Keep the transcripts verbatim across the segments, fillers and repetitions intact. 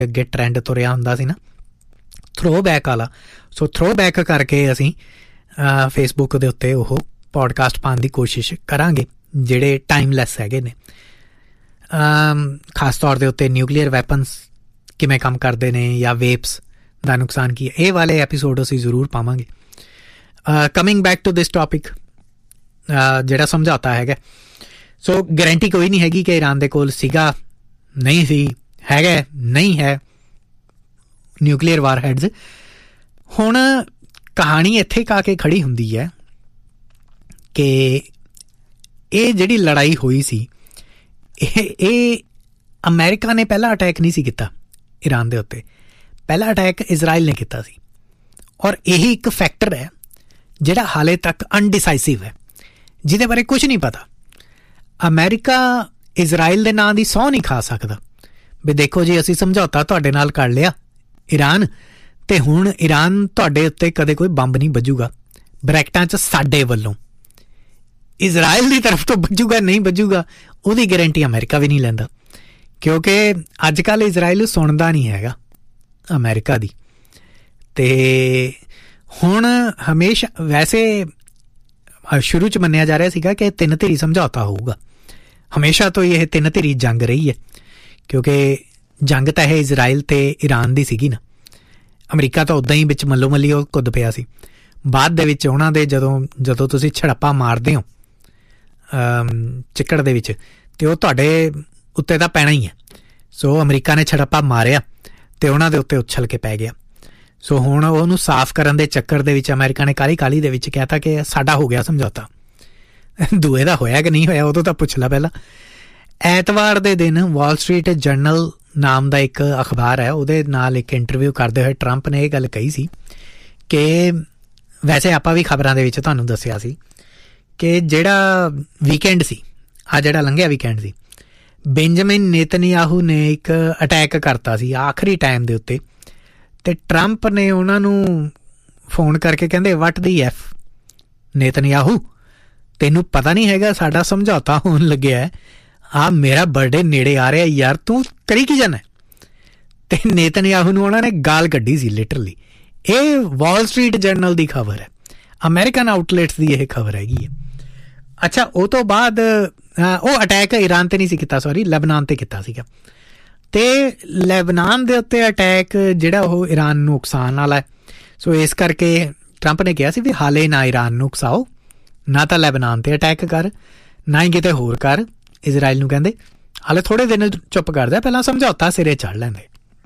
ਅੱਗੇ ਟਰੈਂਡ ਤੁਰਿਆ ਹੁੰਦਾ ਸੀ ਨਾ ਥਰੋ ਬੈਕ ਵਾਲਾ, ਸੋ ਥਰੋ ਬੈਕ ਕਰਕੇ ਅਸੀਂ ਫੇਸਬੁੱਕ ਦੇ ਉੱਤੇ ਉਹ ਪੋਡਕਾਸਟ ਪਾਉਣ ਦੀ ਕੋਸ਼ਿਸ਼ ਕਰਾਂਗੇ ਜਿਹੜੇ ਟਾਈਮਲੈਸ ਹੈਗੇ ਨੇ। ਖਾਸ ਤੌਰ ਦੇ ਉੱਤੇ ਨਿਊਕਲੀਅਰ ਵੈਪਨਸ ਕਿਵੇਂ ਕੰਮ ਕਰਦੇ ਨੇ ਜਾਂ ਵੇਪਸ ਦਾ ਨੁਕਸਾਨ ਕੀ ਹੈ, ਇਹ ਵਾਲੇ ਐਪੀਸੋਡ ਅਸੀਂ ਜ਼ਰੂਰ ਪਾਵਾਂਗੇ। Coming back to this topic, ਜਿਹੜਾ ਸਮਝੌਤਾ ਹੈਗਾ, ਸੋ ਗਰੰਟੀ ਕੋਈ ਨਹੀਂ ਹੈਗੀ ਕਿ ਈਰਾਨ ਦੇ ਕੋਲ ਸੀਗਾ, ਨਹੀਂ ਸੀ, ਹੈਗਾ, ਨਹੀਂ ਹੈ ਨਿਊਕਲੀਅਰ ਵਾਰਹੈਡਸ। ਹੁਣ ਕਹਾਣੀ ਇੱਥੇ ਕਾ ਕੇ ਖੜੀ ਹੁੰਦੀ ਹੈ ਕਿ ਇਹ ਜਿਹੜੀ ਲੜਾਈ ਹੋਈ ਸੀ ਇਹ ਇਹ ਅਮਰੀਕਾ ਨੇ ਪਹਿਲਾ ਅਟੈਕ ਨਹੀਂ ਸੀ ਕੀਤਾ ਈਰਾਨ ਦੇ ਉੱਤੇ, ਪਹਿਲਾ ਅਟੈਕ ਇਜ਼ਰਾਈਲ ਨੇ ਕੀਤਾ ਸੀ। ਔਰ ਇਹੀ ਇੱਕ ਫੈਕਟਰ ਹੈ ਜਿਹੜਾ ਹਾਲੇ ਤੱਕ ਅਨਡਿਸਾਈਸਿਵ ਹੈ, ਜਿਹਦੇ ਬਾਰੇ ਕੁਛ ਨਹੀਂ ਪਤਾ। ਅਮਰੀਕਾ ਇਜ਼ਰਾਈਲ ਦੇ ਨਾਂ ਦੀ ਸਹੁੰ ਨਹੀਂ ਖਾ ਸਕਦਾ ਵੀ ਦੇਖੋ ਜੀ ਅਸੀਂ ਸਮਝੌਤਾ ਤੁਹਾਡੇ ਨਾਲ ਕਰ ਲਿਆ ਈਰਾਨ, ਤੇ ਹੁਣ ਈਰਾਨ ਤੁਹਾਡੇ ਉੱਤੇ ਕਦੇ ਕੋਈ ਬੰਬ ਨਹੀਂ ਵੱਜੂਗਾ, ਬਰੈਕਟਾਂ 'ਚ ਸਾਡੇ ਵੱਲੋਂ। ਇਜ਼ਰਾਈਲ ਦੀ ਤਰਫ ਤੋਂ ਵੱਜੂਗਾ ਨਹੀਂ ਵੱਜੂਗਾ ਉਹਦੀ ਗਾਰੰਟੀ ਅਮਰੀਕਾ ਵੀ ਨਹੀਂ ਲੈਂਦਾ, ਕਿਉਂਕਿ ਅੱਜ ਕੱਲ੍ਹ ਇਜ਼ਰਾਈਲ ਸੁਣਦਾ ਨਹੀਂ ਹੈਗਾ ਅਮਰੀਕਾ ਦੀ। ਅਤੇ ਹੁਣ ਹਮੇਸ਼ਾ ਵੈਸੇ ਸ਼ੁਰੂ 'ਚ ਮੰਨਿਆ ਜਾ ਰਿਹਾ ਸੀਗਾ ਕਿ ਤਿੰਨ ਧਿਰੀ ਸਮਝੌਤਾ ਹੋਊਗਾ, ਹਮੇਸ਼ਾ ਤੋਂ ਹੀ ਇਹ ਤਿੰਨ ਧਿਰੀ ਜੰਗ ਰਹੀ ਹੈ, ਕਿਉਂਕਿ ਜੰਗ ਤਾਂ ਇਹ ਇਜ਼ਰਾਈਲ ਅਤੇ ਈਰਾਨ ਦੀ ਸੀਗੀ ਨਾ। ਅਮਰੀਕਾ ਤਾਂ ਉੱਦਾਂ ਹੀ ਵਿੱਚ ਮੱਲੋ ਮੱਲੀ ਉਹ ਕੁੱਦ ਪਿਆ ਸੀ। ਬਾਅਦ ਦੇ ਵਿੱਚ ਉਹਨਾਂ ਦੇ ਜਦੋਂ ਜਦੋਂ ਤੁਸੀਂ ਛੜੱਪਾ ਮਾਰਦੇ ਹੋ ਚਿੱਕੜ ਦੇ ਵਿੱਚ, ਅਤੇ ਉਹ ਤੁਹਾਡੇ ਉੱਤੇ ਤਾਂ ਪੈਣਾ ਹੀ ਹੈ। ਸੋ ਅਮਰੀਕਾ ਨੇ ਛੜੱਪਾ ਮਾਰਿਆ ਅਤੇ ਉਹਨਾਂ ਦੇ ਉੱਤੇ ਉਛਲ ਕੇ ਪੈ ਗਿਆ। ਸੋ ਹੁਣ ਉਹਨੂੰ ਸਾਫ਼ ਕਰਨ ਦੇ ਚੱਕਰ ਦੇ ਵਿੱਚ ਅਮਰੀਕਾ ਨੇ ਕਾਹਲੀ ਕਾਹਲੀ ਦੇ ਵਿੱਚ ਕਹਿ ਤਾ ਕਿ ਸਾਡਾ ਹੋ ਗਿਆ ਸਮਝੌਤਾ। ਦੂਏ ਦਾ ਹੋਇਆ ਕਿ ਨਹੀਂ ਹੋਇਆ ਉਦੋਂ ਤਾਂ ਪੁੱਛ ਲਾ ਪਹਿਲਾਂ। ਐਤਵਾਰ ਦੇ ਦਿਨ ਵਾਲ ਸਟਰੀਟ ਜਰਨਲ ਨਾਮ ਦਾ ਇੱਕ ਅਖਬਾਰ ਹੈ, ਉਹਦੇ ਨਾਲ ਇੱਕ ਇੰਟਰਵਿਊ ਕਰਦੇ ਹੋਏ ਟਰੰਪ ਨੇ ਇਹ ਗੱਲ ਕਹੀ ਸੀ ਕਿ ਵੈਸੇ ਆਪਾਂ ਵੀ ਖਬਰਾਂ ਦੇ ਵਿੱਚ ਤੁਹਾਨੂੰ ਦੱਸਿਆ ਸੀ ਕਿ ਜਿਹੜਾ ਵੀਕਐਂਡ ਸੀ, ਆਹ ਜਿਹੜਾ ਲੰਘਿਆ ਵੀਕਐਂਡ ਸੀ, ਬੈਂਜਾਮਿਨ ਨੇਤਨਯਾਹੂ ਨੇ ਇੱਕ ਅਟੈਕ ਕਰਤਾ ਸੀ ਆਖਰੀ ਟਾਈਮ ਦੇ ਉੱਤੇ, ਅਤੇ ਟਰੰਪ ਨੇ ਉਹਨਾਂ ਨੂੰ ਫੋਨ ਕਰਕੇ ਕਹਿੰਦੇ ਵਟ ਦੀ ਐਫ ਨੇਤਨਯਾਹੂ, ਤੈਨੂੰ ਪਤਾ ਨਹੀਂ ਹੈਗਾ ਸਾਡਾ ਸਮਝੌਤਾ ਹੋਣ ਲੱਗਿਆ, ਆਹ ਮੇਰਾ ਬਰਥਡੇ ਨੇੜੇ ਆ ਰਿਹਾ ਯਾਰ, ਤੂੰ ਕਰੀ ਕੀ ਜਾਣਾ। ਅਤੇ ਨੇਤਨਯਾਹੂ ਨੂੰ ਉਹਨਾਂ ਨੇ ਗਾਲ ਕੱਢੀ ਸੀ ਲਿਟਰਲੀ। ਇਹ ਵਾਲ ਸਟਰੀਟ ਜਰਨਲ ਦੀ ਖਬਰ ਹੈ, ਅਮਰੀਕਨ ਆਊਟਲੇਟਸ ਦੀ ਇਹ ਖਬਰ ਹੈਗੀ ਹੈ। ਅੱਛਾ, ਉਹ ਤੋਂ ਬਾਅਦ ਉਹ ਅਟੈਕ ਈਰਾਨ 'ਤੇ ਨਹੀਂ ਸੀ ਕੀਤਾ, ਸੋਰੀ ਲੈਬਨਾਨ 'ਤੇ ਕੀਤਾ ਸੀਗਾ, ਅਤੇ ਲੈਬਨਾਨ ਦੇ ਉੱਤੇ ਅਟੈਕ ਜਿਹੜਾ ਉਹ ਈਰਾਨ ਨੂੰ ਉਕਸਾਉਣ ਵਾਲਾ ਹੈ। ਸੋ ਇਸ ਕਰਕੇ ਟਰੰਪ ਨੇ ਕਿਹਾ ਸੀ ਵੀ ਹਾਲੇ ਨਾ ਈਰਾਨ ਨੂੰ ਉਕਸਾਓ, ਨਾ ਤਾਂ ਲੈਬਨਾਨ 'ਤੇ ਅਟੈਕ ਕਰ, ਨਾ ਹੀ ਕਿਤੇ ਹੋਰ ਕਰ। ਇਜ਼ਰਾਈਲ ਨੂੰ ਕਹਿੰਦੇ ਹਾਲੇ ਥੋੜ੍ਹੇ ਦਿਨ ਚੁੱਪ ਕਰਦਾ, ਪਹਿਲਾਂ ਸਮਝੌਤਾ ਸਿਰੇ ਚੜ੍ਹ ਲੈਂਦੇ।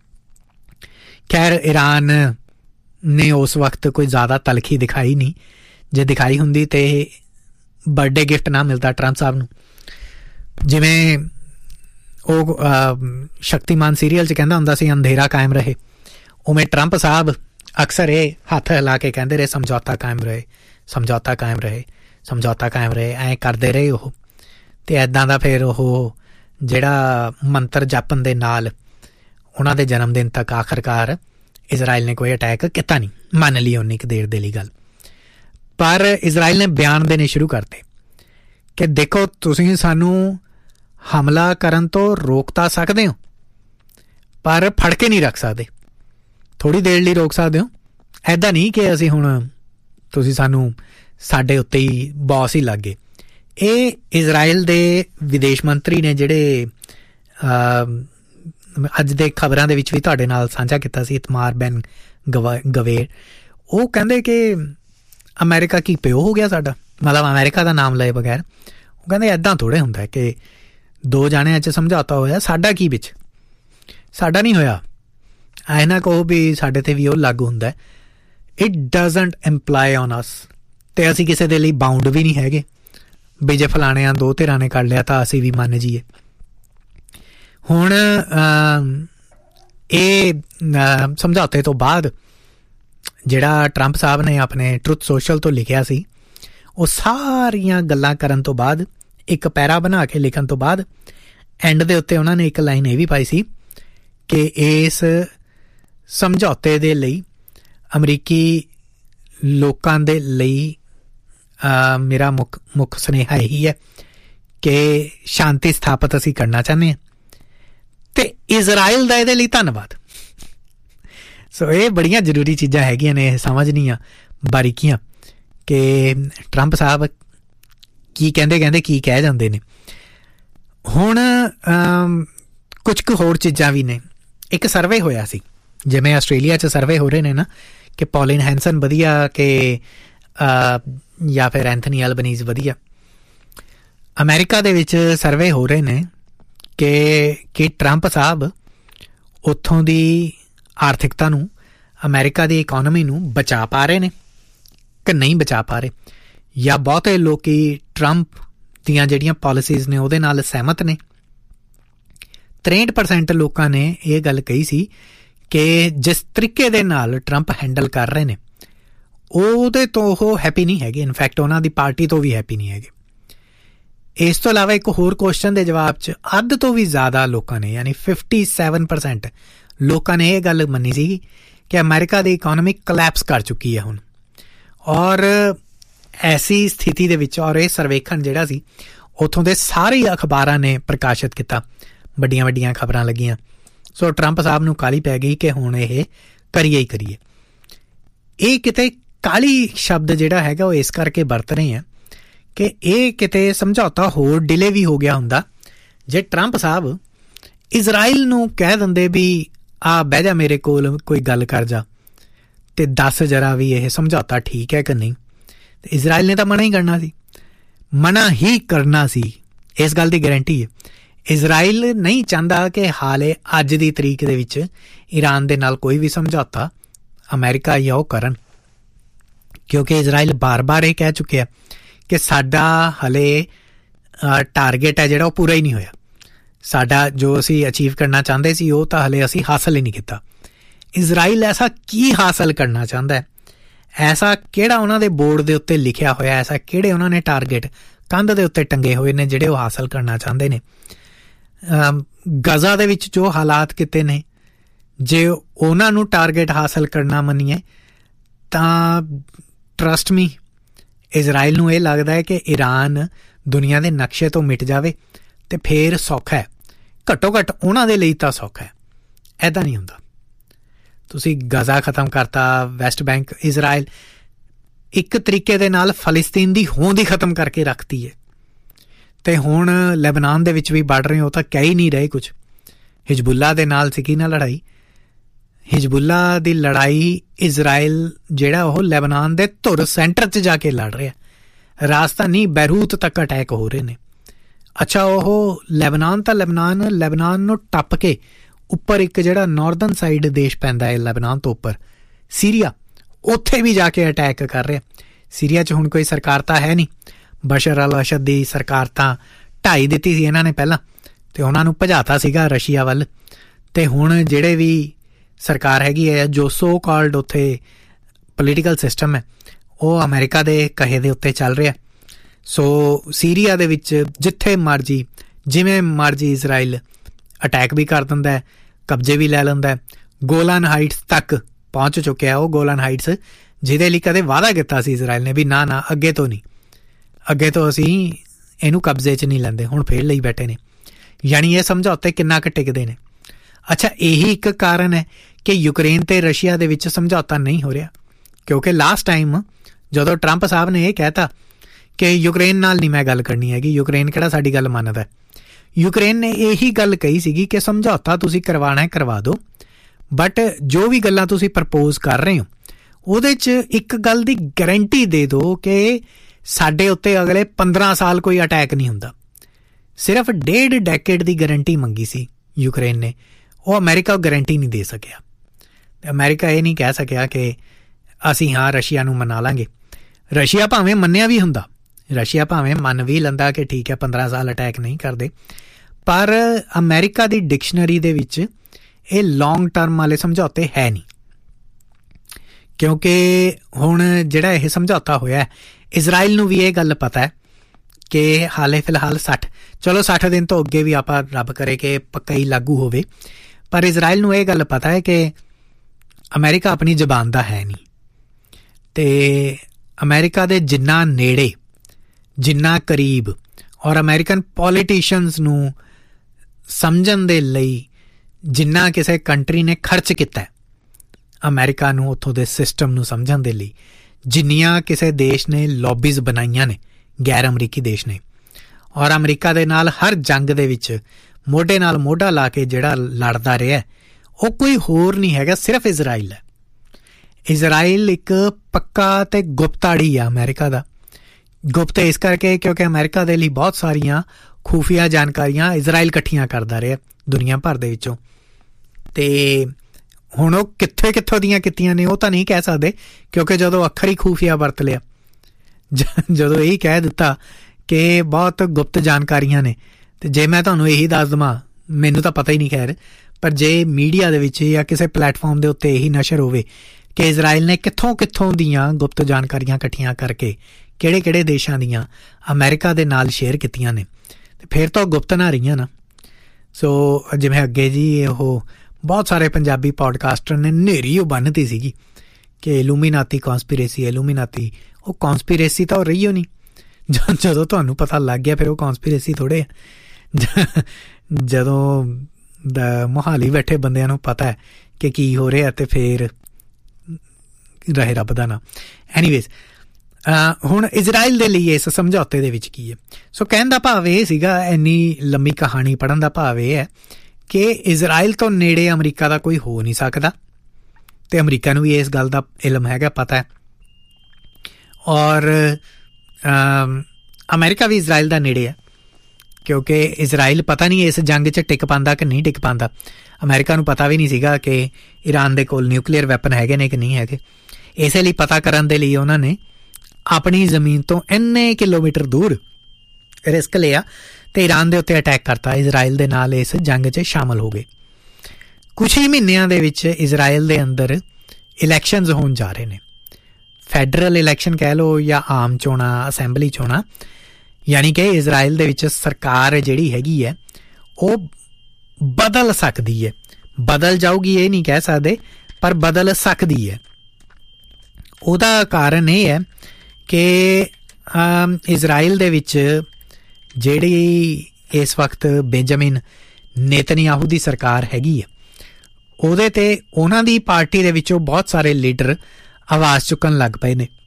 ਖੈਰ ਈਰਾਨ ਨੇ ਉਸ ਵਕਤ ਕੋਈ ਜ਼ਿਆਦਾ ਤਲਖੀ ਦਿਖਾਈ ਨਹੀਂ, ਜੇ ਦਿਖਾਈ ਹੁੰਦੀ ਤਾਂ ਬਰਥਡੇ ਗਿਫਟ ਨਾ ਮਿਲਦਾ ਟਰੰਪ ਸਾਹਿਬ ਨੂੰ। ਜਿਵੇਂ ਉਹ ਸ਼ਕਤੀਮਾਨ ਸੀਰੀਅਲ 'ਚ ਕਹਿੰਦਾ ਹੁੰਦਾ ਸੀ ਅੰਧੇਰਾ ਕਾਇਮ ਰਹੇ, ਉਵੇਂ ਟਰੰਪ ਸਾਹਿਬ ਅਕਸਰ ਇਹ ਹੱਥ ਹਿਲਾ ਕੇ ਕਹਿੰਦੇ ਰਹੇ ਸਮਝੌਤਾ ਕਾਇਮ ਰਹੇ, ਸਮਝੌਤਾ ਕਾਇਮ ਰਹੇ, ਸਮਝੌਤਾ ਕਾਇਮ ਰਹੇ, ਐਂ ਕਰਦੇ ਰਹੇ ਉਹ। ਅਤੇ ਇੱਦਾਂ ਦਾ ਫਿਰ ਉਹ ਜਿਹੜਾ ਮੰਤਰ ਜਾਪਣ ਦੇ ਨਾਲ ਉਹਨਾਂ ਦੇ ਜਨਮ ਦਿਨ ਤੱਕ ਆਖਰਕਾਰ ਇਜ਼ਰਾਈਲ ਨੇ ਕੋਈ ਅਟੈਕ ਕੀਤਾ ਨਹੀਂ, ਮੰਨ ਲਈ ਉਨੀ ਕੁ ਦੇਰ ਦੇ ਲਈ ਗੱਲ। ਪਰ ਇਜ਼ਰਾਈਲ ਨੇ ਬਿਆਨ ਦੇਣੇ ਸ਼ੁਰੂ ਕਰਤੇ ਕਿ ਦੇਖੋ ਤੁਸੀਂ ਸਾਨੂੰ ਹਮਲਾ ਕਰਨ ਤੋਂ ਰੋਕ ਤਾਂ ਸਕਦੇ ਹੋ, ਪਰ ਫੜ ਕੇ ਨਹੀਂ ਰੱਖ ਸਕਦੇ, ਥੋੜ੍ਹੀ ਦੇਰ ਲਈ ਰੋਕ ਸਕਦੇ ਹੋ, ਇੱਦਾਂ ਨਹੀਂ ਕਿ ਅਸੀਂ ਹੁਣ ਤੁਸੀਂ ਸਾਨੂੰ ਸਾਡੇ ਉੱਤੇ ਹੀ ਬੌਸ ਹੀ ਲੱਗ ਗਏ। ਇਹ ਇਜ਼ਰਾਈਲ ਦੇ ਵਿਦੇਸ਼ ਮੰਤਰੀ ਨੇ ਜਿਹੜੇ ਅੱਜ ਦੇ ਖਬਰਾਂ ਦੇ ਵਿੱਚ ਵੀ ਤੁਹਾਡੇ ਨਾਲ ਸਾਂਝਾ ਕੀਤਾ ਸੀ, ਇਤਮਾਰ ਬੈਨ ਗਵਾ ਗਵੇਰ, ਉਹ ਕਹਿੰਦੇ ਕਿ ਅਮਰੀਕਾ ਕੀ ਪਿਓ ਹੋ ਗਿਆ ਸਾਡਾ, ਮਤਲਬ ਅਮਰੀਕਾ ਦਾ ਨਾਮ ਲਏ ਬਗੈਰ। ਉਹ ਕਹਿੰਦੇ ਇੱਦਾਂ ਥੋੜ੍ਹੇ ਹੁੰਦਾ ਕਿ ਦੋ ਜਾਣਿਆਂ 'ਚ ਸਮਝੌਤਾ ਹੋਇਆ, ਸਾਡਾ ਕੀ ਵਿੱਚ, ਸਾਡਾ ਨਹੀਂ ਹੋਇਆ। ਐ ਨਾ ਕਹੋ ਵੀ ਸਾਡੇ 'ਤੇ ਵੀ ਉਹ ਲਾਗੂ ਹੁੰਦਾ। ਇਟ ਡਜ਼ਨਟ ਇੰਪਲਾਈ ਔਨ ਅਸ, ਅਤੇ ਅਸੀਂ ਕਿਸੇ ਦੇ ਲਈ ਬਾਉਂਡ ਵੀ ਨਹੀਂ ਹੈਗੇ ਵੀ ਜੇ ਫਲਾਣਿਆਂ ਦੋ ਧਿਰਾਂ ਨੇ ਕਰ ਲਿਆ ਤਾਂ ਅਸੀਂ ਵੀ ਮੰਨ ਜਾਈਏ। ਹੁਣ ਇਹ ਸਮਝੌਤੇ ਤੋਂ ਬਾਅਦ ਜਿਹੜਾ ਟਰੰਪ ਸਾਹਿਬ ਨੇ ਆਪਣੇ ਟਰੁਥ ਸੋਸ਼ਲ ਤੋਂ ਲਿਖਿਆ ਸੀ, ਉਹ ਸਾਰੀਆਂ ਗੱਲਾਂ ਕਰਨ ਤੋਂ ਬਾਅਦ ਇੱਕ ਪੈਰਾ ਬਣਾ ਕੇ ਲਿਖਣ ਤੋਂ ਬਾਅਦ ਐਂਡ ਦੇ ਉੱਤੇ ਉਹਨਾਂ ਨੇ ਇੱਕ ਲਾਈਨ ਇਹ ਵੀ ਪਾਈ ਸੀ ਕਿ ਇਸ ਸਮਝੌਤੇ ਦੇ ਲਈ ਅਮਰੀਕੀ ਲੋਕਾਂ ਦੇ ਲਈ ਮੇਰਾ ਮੁੱਖ ਮੁੱਖ ਸੁਨੇਹਾ ਇਹੀ ਹੈ ਕਿ ਸ਼ਾਂਤੀ ਸਥਾਪਿਤ ਅਸੀਂ ਕਰਨਾ ਚਾਹੁੰਦੇ ਹਾਂ, ਅਤੇ ਇਜ਼ਰਾਈਲ ਦਾ ਇਹਦੇ ਲਈ ਧੰਨਵਾਦ। ਸੋ ਇਹ ਬੜੀਆਂ ਜ਼ਰੂਰੀ ਚੀਜ਼ਾਂ ਹੈਗੀਆਂ ਨੇ, ਇਹ ਸਮਝਣੀਆਂ ਬਾਰੀਕੀਆਂ ਕਿ ਟਰੰਪ ਸਾਹਿਬ ਕੀ ਕਹਿੰਦੇ ਕਹਿੰਦੇ ਕੀ ਕਹਿ ਜਾਂਦੇ ਨੇ। ਹੁਣ ਕੁਝ ਕੁ ਹੋਰ ਚੀਜ਼ਾਂ ਵੀ ਨੇ। ਇੱਕ ਸਰਵੇ ਹੋਇਆ ਸੀ, ਜਿਵੇਂ ਆਸਟ੍ਰੇਲੀਆ 'ਚ ਸਰਵੇ ਹੋ ਰਹੇ ਨੇ ਨਾ ਕਿ ਪੌਲਿਨ ਹੈਂਸਨ ਵਧੀਆ ਕਿ ਜਾਂ ਫਿਰ ਐਂਥਨੀ ਐਲਬਨੀਜ਼ ਵਧੀਆ, ਅਮਰੀਕਾ ਦੇ ਵਿੱਚ ਸਰਵੇ ਹੋ ਰਹੇ ਨੇ ਕਿ ਕਿ ਟਰੰਪ ਸਾਹਿਬ ਉੱਥੋਂ ਦੀ ਆਰਥਿਕਤਾ ਨੂੰ, ਅਮਰੀਕਾ ਦੀ ਇਕੋਨਮੀ ਨੂੰ ਬਚਾ ਪਾ ਰਹੇ ਨੇ ਕਿ ਨਹੀਂ ਬਚਾ ਪਾ ਰਹੇ, ਜਾਂ ਬਹੁਤੇ ਲੋਕ ਟਰੰਪ ਦੀਆਂ ਜਿਹੜੀਆਂ ਪਾਲਿਸੀਜ਼ ਨੇ ਉਹਦੇ ਨਾਲ ਸਹਿਮਤ ਨੇ। ਤਰੇਂਹਠ ਪਰਸੈਂਟ ਲੋਕਾਂ ਨੇ ਇਹ ਗੱਲ ਕਹੀ ਸੀ ਕਿ ਜਿਸ ਤਰੀਕੇ ਦੇ ਨਾਲ ਟਰੰਪ ਹੈਂਡਲ ਕਰ ਰਹੇ ਨੇ ਉਹਦੇ ਤੋਂ ਉਹ ਹੈਪੀ ਨਹੀਂ ਹੈਗੇ, ਇਨਫੈਕਟ ਉਹਨਾਂ ਦੀ ਪਾਰਟੀ ਤੋਂ ਵੀ ਹੈਪੀ ਨਹੀਂ ਹੈਗੇ। ਇਸ ਤੋਂ ਇਲਾਵਾ ਇੱਕ ਹੋਰ ਕੁਐਸਚਨ ਦੇ ਜਵਾਬ 'ਚ ਅੱਧ ਤੋਂ ਵੀ ਜ਼ਿਆਦਾ ਲੋਕਾਂ ਨੇ, ਯਾਨੀ ਫਿਫਟੀ ਸੈਵਨ ਪਰਸੈਂਟ ਲੋਕਾਂ ਨੇ ਇਹ ਗੱਲ ਮੰਨੀ ਸੀ ਕਿ ਅਮਰੀਕਾ ਦੀ ਇਕੋਨਮੀ ਕਲੈਪਸ ਕਰ ਚੁੱਕੀ ਹੈ ਹੁਣ। ਔਰ ਐਸੀ ਸਥਿਤੀ ਦੇ ਵਿੱਚ, ਔਰ ਇਹ ਸਰਵੇਖਣ ਜਿਹੜਾ ਸੀ ਉੱਥੋਂ ਦੇ ਸਾਰੇ ਅਖਬਾਰਾਂ ਨੇ ਪ੍ਰਕਾਸ਼ਿਤ ਕੀਤਾ, ਵੱਡੀਆਂ ਵੱਡੀਆਂ ਖਬਰਾਂ ਲੱਗੀਆਂ। ਸੋ ਟਰੰਪ ਸਾਹਿਬ ਨੂੰ ਕਾਹਲੀ ਪੈ ਗਈ ਕਿ ਹੁਣ ਇਹ ਕਰੀਏ ਹੀ ਕਰੀਏ। ਇਹ ਕਿਤੇ ਕਾਹਲੀ ਸ਼ਬਦ ਜਿਹੜਾ ਹੈਗਾ ਉਹ ਇਸ ਕਰਕੇ ਵਰਤ ਰਹੇ ਆ ਕਿ ਇਹ ਕਿਤੇ ਸਮਝੌਤਾ ਹੋਰ ਡਿਲੇ ਵੀ ਹੋ ਗਿਆ ਹੁੰਦਾ ਜੇ ਟਰੰਪ ਸਾਹਿਬ ਇਜ਼ਰਾਈਲ ਨੂੰ ਕਹਿ ਦਿੰਦੇ ਵੀ ਆ ਬਹਿ ਜਾ ਮੇਰੇ ਕੋਲ, ਕੋਈ ਗੱਲ ਕਰ ਜਾ ਤੇ ਦੱਸ ਜਰਾ ਵੀ ਇਹ ਸਮਝੌਤਾ ਠੀਕ ਹੈ ਕਿ ਨਹੀਂ। ਤੇ ਇਜ਼ਰਾਈਲ ਨੇ ਤਾਂ ਮਨਾ ਹੀ ਕਰਨਾ ਸੀ, ਮਨਾ ਹੀ ਕਰਨਾ ਸੀ, ਇਸ ਗੱਲ ਦੀ ਗਾਰੰਟੀ ਹੈ। ਇਜ਼ਰਾਈਲ ਨਹੀਂ ਚਾਹੁੰਦਾ ਕਿ ਹਾਲੇ ਅੱਜ ਦੀ ਤਰੀਕ ਦੇ ਵਿੱਚ ਈਰਾਨ ਦੇ ਨਾਲ ਕੋਈ ਵੀ ਸਮਝੌਤਾ ਅਮਰੀਕਾ ਜਾਂ ਉਹ ਕਰਨ, ਕਿਉਂਕਿ ਇਜ਼ਰਾਈਲ ਬਾਰ-ਬਾਰ ਇਹ ਕਹਿ ਚੁੱਕਿਆ ਕਿ ਸਾਡਾ ਹਲੇ ਟਾਰਗੇਟ ਹੈ ਜਿਹੜਾ ਉਹ ਪੂਰਾ ਹੀ ਨਹੀਂ ਹੋਇਆ, ਸਾਡਾ ਜੋ ਅਸੀਂ ਅਚੀਵ ਕਰਨਾ ਚਾਹੁੰਦੇ ਸੀ ਉਹ ਤਾਂ ਹਲੇ ਅਸੀਂ ਹਾਸਲ ਹੀ ਨਹੀਂ ਕੀਤਾ। ਇਜ਼ਰਾਈਲ ਐਸਾ ਕੀ ਹਾਸਲ ਕਰਨਾ ਚਾਹੁੰਦਾ ਹੈ, ਐਸਾ ਕਿਹੜਾ ਉਹਨਾਂ ਦੇ ਬੋਰਡ ਦੇ ਉੱਤੇ ਲਿਖਿਆ ਹੋਇਆ, ਐਸਾ ਕਿਹੜੇ ਉਹਨਾਂ ਨੇ ਟਾਰਗੇਟ ਕੰਧ ਦੇ ਉੱਤੇ ਟੰਗੇ ਹੋਏ ਨੇ ਜਿਹੜੇ ਉਹ ਹਾਸਲ ਕਰਨਾ ਚਾਹੁੰਦੇ ਨੇ। ਗਜ਼ਾ ਦੇ ਵਿੱਚ ਜੋ ਹਾਲਾਤ ਕੀਤੇ ਨੇ, ਜੇ ਉਹਨਾਂ ਨੂੰ ਟਾਰਗੇਟ ਹਾਸਲ ਕਰਨਾ ਮੰਨੀਏ ਤਾਂ ਟਰਸਟ ਮੀ ਇਜ਼ਰਾਈਲ ਨੂੰ ਇਹ ਲੱਗਦਾ ਹੈ ਕਿ ਈਰਾਨ ਦੁਨੀਆ ਦੇ ਨਕਸ਼ੇ ਤੋਂ ਮਿਟ ਜਾਵੇ ਤੇ ਫੇਰ ਸੌਖਾ ਹੈ, ਘੱਟੋ ਘੱਟ ਉਹਨਾਂ ਦੇ ਲਈ ਤਾਂ ਸੌਖਾ ਹੈ। ਇੱਦਾਂ ਨਹੀਂ ਹੁੰਦਾ। ਤੁਸੀਂ ਗਜ਼ਾ ਖਤਮ ਕਰਤਾ, ਵੈਸਟ ਬੈਂਕ, ਇਜ਼ਰਾਈਲ ਇੱਕ ਤਰੀਕੇ ਦੇ ਨਾਲ ਫਲਸਤੀਨ ਦੀ ਹੋਂਦ ਹੀ ਖਤਮ ਕਰਕੇ ਰੱਖਤੀ ਹੈ। ਤੇ ਹੁਣ ਲੈਬਨਾਨ ਦੇ ਵਿੱਚ ਵੀ ਵੜ ਰਹੇ ਹੋ ਤਾਂ ਕਹਿ ਹੀ ਨਹੀਂ ਰਹੇ ਕੁਝ। ਹਿਜ਼ਬੁੱਲਾ ਦੇ ਨਾਲ ਸੀਗੀ ਨਾ ਲੜਾਈ, ਹਿਜ਼ਬੁੱਲਾ ਦੀ ਲੜਾਈ ਇਜ਼ਰਾਈਲ ਜਿਹੜਾ ਉਹ ਲੈਬਨਾਨ ਦੇ ਧੁਰ ਸੈਂਟਰ 'ਚ ਜਾ ਕੇ ਲੜ ਰਿਹਾ। ਰਾਜਧਾਨੀ ਬੈਰੂਤ ਤੱਕ ਅਟੈਕ ਹੋ ਰਹੇ ਨੇ। ਅੱਛਾ, ਉਹ ਲੈਬਨਾਨ ਤਾਂ ਲੈਬਨਾਨ ਲੈਬਨਾਨ ਨੂੰ ਟੱਪ ਕੇ ਉੱਪਰ ਇੱਕ ਜਿਹੜਾ ਨਾਰਦਰਨ ਸਾਈਡ ਦੇਸ਼ ਪੈਂਦਾ ਹੈ ਲੈਬਨਾਨ ਤੋਂ ਉੱਪਰ, ਸੀਰੀਆ, ਉੱਥੇ ਵੀ ਜਾ ਕੇ ਅਟੈਕ ਕਰ ਰਿਹਾ। ਸੀਰੀਆ 'ਚ ਹੁਣ ਕੋਈ ਸਰਕਾਰ ਤਾਂ ਹੈ ਨਹੀਂ, ਬਸ਼ਰ ਅਲ ਅਸਦ ਦੀ ਸਰਕਾਰ ਤਾਂ ਢਾਈ ਦਿੱਤੀ ਸੀ ਇਹਨਾਂ ਨੇ ਪਹਿਲਾਂ, ਤੇ ਉਹਨਾਂ ਨੂੰ ਭਜਾਤਾ ਸੀਗਾ ਰਸ਼ੀਆ ਵੱਲ। ਤੇ ਹੁਣ ਜਿਹੜੇ ਵੀ ਸਰਕਾਰ ਹੈਗੀ ਹੈ, ਜੋ ਸੋ ਕਾਲਡ ਉੱਥੇ ਪੋਲੀਟੀਕਲ ਸਿਸਟਮ ਹੈ, ਉਹ ਅਮਰੀਕਾ ਦੇ ਕਹੇ ਦੇ ਉੱਤੇ ਚੱਲ ਰਿਹਾ। ਸੋ ਸੀਰੀਆ ਦੇ ਵਿੱਚ ਜਿੱਥੇ ਮਰਜੀ ਜਿਵੇਂ ਮਰਜੀ ਇਜ਼ਰਾਈਲ ਅਟੈਕ ਵੀ ਕਰ ਦਿੰਦਾ, ਕਬਜ਼ੇ ਵੀ ਲੈ ਲੈਂਦਾ। ਗੋਲਾਨ ਹਾਈਟਸ ਤੱਕ ਪਹੁੰਚ ਚੁੱਕਿਆ ਉਹ ਗੋਲਾਨ ਹਾਈਟਸ, ਜਿਹਦੇ ਲਈ ਕਦੇ ਵਾਅਦਾ ਕੀਤਾ ਸੀ ਇਜ਼ਰਾਈਲ ਨੇ ਵੀ ਨਾ ਨਾ ਅੱਗੇ ਤੋਂ ਨਹੀਂ, ਅੱਗੇ ਤੋਂ ਅਸੀਂ ਇਹਨੂੰ ਕਬਜ਼ੇ 'ਚ ਨਹੀਂ ਲੈਂਦੇ, ਹੁਣ ਫੇਰ ਲਈ ਬੈਠੇ ਨੇ। ਯਾਨੀ ਇਹ ਸਮਝੌਤੇ ਕਿੰਨਾ ਕੁ ਟਿਕਦੇ ਨੇ। ਅੱਛਾ, ਇਹੀ ਇੱਕ ਕਾਰਨ ਹੈ ਕਿ ਯੂਕਰੇਨ ਤੇ ਰਸ਼ੀਆ ਦੇ ਵਿੱਚ ਸਮਝੌਤਾ ਨਹੀਂ ਹੋ ਰਿਹਾ, ਕਿਉਂਕਿ ਲਾਸਟ ਟਾਈਮ ਜਦੋਂ ਟਰੰਪ ਸਾਹਿਬ ਨੇ ਇਹ ਕਹਿਤਾ ਕਿ ਯੂਕਰੇਨ ਨਾਲ ਨਹੀਂ ਮੈਂ ਗੱਲ ਕਰਨੀ ਹੈਗੀ, ਯੂਕਰੇਨ ਕਿਹੜਾ ਸਾਡੀ ਗੱਲ ਮੰਨਦਾ, ਯੂਕਰੇਨ ਨੇ ਇਹੀ ਗੱਲ ਕਹੀ ਸੀਗੀ ਕਿ ਸਮਝੌਤਾ ਤੁਸੀਂ ਕਰਵਾਉਣਾ ਹੈ ਕਰਵਾ ਦਿਓ, ਬਟ ਜੋ ਵੀ ਗੱਲਾਂ ਤੁਸੀਂ ਪ੍ਰਪੋਜ਼ ਕਰ ਰਹੇ ਹੋ ਉਹਦੇ 'ਚ ਇੱਕ ਗੱਲ ਦੀ ਗਾਰੰਟੀ ਦੇ ਦਿਓ ਕਿ ਸਾਡੇ ਉੱਤੇ ਅਗਲੇ ਪੰਦਰਾਂ ਸਾਲ ਕੋਈ ਅਟੈਕ ਨਹੀਂ ਹੁੰਦਾ। ਸਿਰਫ ਡੇਢ ਡੈਕੇਡ ਦੀ ਗਾਰੰਟੀ ਮੰਗੀ ਸੀ ਯੂਕਰੇਨ ਨੇ, ਉਹ ਅਮਰੀਕਾ ਗਾਰੰਟੀ ਨਹੀਂ ਦੇ ਸਕਿਆ। ਤੇ ਅਮਰੀਕਾ ਇਹ ਨਹੀਂ ਕਹਿ ਸਕਿਆ ਕਿ ਅਸੀਂ ਹਾਂ ਰਸ਼ੀਆ ਨੂੰ ਮਨਾ ਲਾਂਗੇ। ਰਸ਼ੀਆ ਭਾਵੇਂ ਮੰਨਿਆ ਵੀ ਹੁੰਦਾ, ਰਸ਼ੀਆ ਭਾਵੇਂ ਮੰਨ ਵੀ ਲੈਂਦਾ ਕਿ ਠੀਕ ਹੈ ਪੰਦਰਾਂ ਸਾਲ ਅਟੈਕ ਨਹੀਂ ਕਰਦੇ, ਪਰ ਅਮਰੀਕਾ ਦੀ ਡਿਕਸ਼ਨਰੀ ਦੇ ਵਿੱਚ ਇਹ ਲੌਂਗ ਟਰਮ ਵਾਲੇ ਸਮਝੌਤੇ ਹੈ ਨਹੀਂ। ਕਿਉਂਕਿ ਹੁਣ ਜਿਹੜਾ ਇਹ ਸਮਝੌਤਾ ਹੋਇਆ, ਇਜ਼ਰਾਈਲ ਨੂੰ ਵੀ ਇਹ ਗੱਲ ਪਤਾ ਹੈ ਕਿ ਹਾਲੇ ਫਿਲਹਾਲ ਸੱਠ ਚਲੋ ਸੱਠ ਦਿਨ ਤੋਂ ਅੱਗੇ ਵੀ ਆਪਾਂ ਰੱਬ ਕਰੇ ਕਿ ਪੱਕਾ ਹੀ ਲਾਗੂ ਹੋਵੇ, ਪਰ ਇਜ਼ਰਾਈਲ ਨੂੰ ਇਹ ਗੱਲ ਪਤਾ ਹੈ ਕਿ ਅਮਰੀਕਾ ਆਪਣੀ ਜ਼ਬਾਨ ਦਾ ਹੈ ਨਹੀਂ। ਤੇ ਅਮਰੀਕਾ ਦੇ ਜਿੰਨਾ ਨੇੜੇ, ਜਿੰਨਾ ਕਰੀਬ, ਔਰ ਅਮਰੀਕਨ ਪੋਲੀਟੀਸ਼ੀਅਨਸ ਨੂੰ ਸਮਝਣ ਦੇ ਲਈ ਜਿੰਨਾ ਕਿਸੇ ਕੰਟਰੀ ਨੇ ਖਰਚ ਕੀਤਾ, ਅਮਰੀਕਾ ਨੂੰ ਉੱਥੋਂ ਦੇ ਸਿਸਟਮ ਨੂੰ ਸਮਝਣ ਦੇ ਲਈ ਜਿੰਨੀਆਂ ਕਿਸੇ ਦੇਸ਼ ਨੇ ਲੌਬੀਜ਼ ਬਣਾਈਆਂ ਨੇ, ਗੈਰ ਅਮਰੀਕੀ ਦੇਸ਼ ਨੇ, ਔਰ ਅਮਰੀਕਾ ਦੇ ਨਾਲ ਹਰ ਜੰਗ ਦੇ ਵਿੱਚ ਮੋਢੇ ਨਾਲ ਮੋਢਾ ਲਾ ਕੇ ਜਿਹੜਾ ਲੜਦਾ ਰਿਹਾ, ਉਹ ਕੋਈ ਹੋਰ ਨਹੀਂ ਹੈਗਾ, ਸਿਰਫ ਇਜ਼ਰਾਈਲ ਹੈ। ਇਜ਼ਰਾਈਲ ਇੱਕ ਪੱਕਾ ਅਤੇ ਗੁਪਤਾੜੀ ਆ ਅਮਰੀਕਾ ਦਾ। ਗੁਪਤ ਇਸ ਕਰਕੇ ਕਿਉਂਕਿ ਅਮਰੀਕਾ ਦੇ ਲਈ ਬਹੁਤ ਸਾਰੀਆਂ ਖੂਫੀਆ ਜਾਣਕਾਰੀਆਂ ਇਜ਼ਰਾਈਲ ਇਕੱਠੀਆਂ ਕਰਦਾ ਰਿਹਾ ਦੁਨੀਆ ਭਰ ਦੇ ਵਿੱਚੋਂ। ਅਤੇ ਹੁਣ ਉਹ ਕਿੱਥੇ ਕਿੱਥੋਂ ਦੀਆਂ ਕੀਤੀਆਂ ਨੇ ਉਹ ਤਾਂ ਨਹੀਂ ਕਹਿ ਸਕਦੇ, ਕਿਉਂਕਿ ਜਦੋਂ ਅੱਖਰ ਹੀ ਖੂਫੀਆ ਵਰਤ ਲਿਆ, ਜਦੋਂ ਇਹੀ ਕਹਿ ਦਿੱਤਾ ਕਿ ਬਹੁਤ ਗੁਪਤ ਜਾਣਕਾਰੀਆਂ ਨੇ, ਅਤੇ ਜੇ ਮੈਂ ਤੁਹਾਨੂੰ ਇਹੀ ਦੱਸ ਦੇਵਾਂ, ਮੈਨੂੰ ਤਾਂ ਪਤਾ ਹੀ ਨਹੀਂ ਖੈਰ, ਪਰ ਜੇ ਮੀਡੀਆ ਦੇ ਵਿੱਚ ਜਾਂ ਕਿਸੇ ਪਲੇਟਫਾਰਮ ਦੇ ਉੱਤੇ ਇਹੀ ਨਸ਼ਰ ਹੋਵੇ ਕਿ ਇਜ਼ਰਾਈਲ ਨੇ ਕਿੱਥੋਂ ਕਿੱਥੋਂ ਦੀਆਂ ਗੁਪਤ ਜਾਣਕਾਰੀਆਂ ਇਕੱਠੀਆਂ ਕਰਕੇ ਕਿਹੜੇ ਕਿਹੜੇ ਦੇਸ਼ਾਂ ਦੀਆਂ ਅਮਰੀਕਾ ਦੇ ਨਾਲ ਸ਼ੇਅਰ ਕੀਤੀਆਂ ਨੇ, ਅਤੇ ਫਿਰ ਤਾਂ ਉਹ ਗੁਪਤ ਨਾ ਰਹੀਆਂ ਨਾ। ਸੋ ਜਿਵੇਂ ਅੱਗੇ ਜੀ ਉਹ ਬਹੁਤ ਸਾਰੇ ਪੰਜਾਬੀ ਪੋਡਕਾਸਟਰ ਨੇ ਨੇਰੀ ਉਹ ਬੰਨ੍ਹਤੀ ਸੀਗੀ ਕਿ ਇਲੂਮੀਨਾਤੀ ਕੌਂਸਪੀਰੇਸੀ, ਇਲੂਮੀਨਾਤੀ। ਉਹ ਕੌਂਸਪੀਰੇਸੀ ਤਾਂ ਉਹ ਰਹੀ ਓ ਨਹੀਂ। ਜਦੋਂ ਤੁਹਾਨੂੰ ਪਤਾ ਲੱਗ ਗਿਆ ਫਿਰ ਉਹ ਕੌਂਸਪੀਰੇਸੀ ਥੋੜ੍ਹੇ ਆ। ਜਦੋਂ ਦ ਮੋਹਾਲੀ ਬੈਠੇ ਬੰਦਿਆਂ ਨੂੰ ਪਤਾ ਹੈ ਕਿ ਕੀ ਹੋ ਰਿਹਾ, ਅਤੇ ਫਿਰ ਰਹੇ ਰੱਬ ਦਾ ਨਾਂ। ਐਨੀਵੇਜ਼, ਹੁਣ ਇਜ਼ਰਾਈਲ ਦੇ ਲਈ ਇਸ ਸਮਝੌਤੇ ਦੇ ਵਿੱਚ ਕੀ ਹੈ? ਸੋ ਕਹਿਣ ਦਾ ਭਾਵ ਇਹ ਸੀਗਾ, ਇੰਨੀ ਲੰਮੀ ਕਹਾਣੀ ਪੜ੍ਹਨ ਦਾ ਭਾਵ ਇਹ ਹੈ ਕਿ ਇਜ਼ਰਾਈਲ ਤੋਂ ਨੇੜੇ ਅਮਰੀਕਾ ਦਾ ਕੋਈ ਹੋ ਨਹੀਂ ਸਕਦਾ, ਅਤੇ ਅਮਰੀਕਾ ਨੂੰ ਵੀ ਇਸ ਗੱਲ ਦਾ ਇਲਮ ਹੈਗਾ, ਪਤਾ ਹੈ। ਔਰ ਅਮਰੀਕਾ ਵੀ ਇਜ਼ਰਾਈਲ ਦਾ ਨੇੜੇ ਹੈ, ਕਿਉਂਕਿ ਇਜ਼ਰਾਈਲ ਪਤਾ ਨਹੀਂ ਇਸ ਜੰਗ 'ਚ ਟਿਕ ਪਾਉਂਦਾ ਕਿ ਨਹੀਂ ਟਿਕ ਪਾਉਂਦਾ। ਅਮਰੀਕਾ ਨੂੰ ਪਤਾ ਵੀ ਨਹੀਂ ਸੀਗਾ ਕਿ ਈਰਾਨ ਦੇ ਕੋਲ ਨਿਊਕਲੀਅਰ ਵੈਪਨ ਹੈਗੇ ਨੇ ਕਿ ਨਹੀਂ ਹੈਗੇ। ਇਸੇ ਲਈ ਪਤਾ ਕਰਨ ਦੇ ਲਈ ਉਹਨਾਂ ਨੇ ਆਪਣੀ ਜ਼ਮੀਨ ਤੋਂ ਇੰਨੇ ਕਿਲੋਮੀਟਰ ਦੂਰ ਰਿਸਕ ਲਿਆ ਅਤੇ ਈਰਾਨ ਦੇ ਉੱਤੇ ਅਟੈਕ ਕਰਤਾ। ਇਜ਼ਰਾਈਲ ਦੇ ਨਾਲ ਇਸ ਜੰਗ 'ਚ ਸ਼ਾਮਲ ਹੋ ਗਏ। ਕੁਛ ਹੀ ਮਹੀਨਿਆਂ ਦੇ ਵਿੱਚ ਇਜ਼ਰਾਈਲ ਦੇ ਅੰਦਰ ਇਲੈਕਸ਼ਨਜ਼ ਹੋਣ ਜਾ ਰਹੇ ਨੇ। ਫੈਡਰਲ ਇਲੈਕਸ਼ਨ ਕਹਿ ਲਓ ਜਾਂ ਆਮ ਚੋਣਾਂ, ਅਸੈਂਬਲੀ ਚੋਣਾਂ, ਯਾਨੀ ਕਿ ਇਜ਼ਰਾਈਲ ਦੇ ਵਿੱਚ ਸਰਕਾਰ ਜਿਹੜੀ ਹੈਗੀ ਹੈ ਉਹ ਬਦਲ ਸਕਦੀ ਹੈ। ਬਦਲ ਜਾਊਗੀ ਇਹ ਨਹੀਂ ਕਹਿ ਸਕਦੇ, ਪਰ ਬਦਲ ਸਕਦੀ ਹੈ। ਉਹਦਾ ਕਾਰਨ ਇਹ ਹੈ ਕਿ ਇਜ਼ਰਾਈਲ ਦੇ ਵਿੱਚ ਜਿਹੜੀ ਇਸ ਵਕਤ ਬੈਂਜਾਮਿਨ ਨੇਤਨਯਾਹੂ ਦੀ ਸਰਕਾਰ ਹੈਗੀ ਹੈ, ਉਹਦੇ 'ਤੇ ਉਹਨਾਂ ਦੀ ਪਾਰਟੀ ਦੇ ਵਿੱਚੋਂ ਬਹੁਤ ਸਾਰੇ ਲੀਡਰ ਆਵਾਜ਼ ਚੁੱਕਣ ਲੱਗ ਪਏ ਨੇ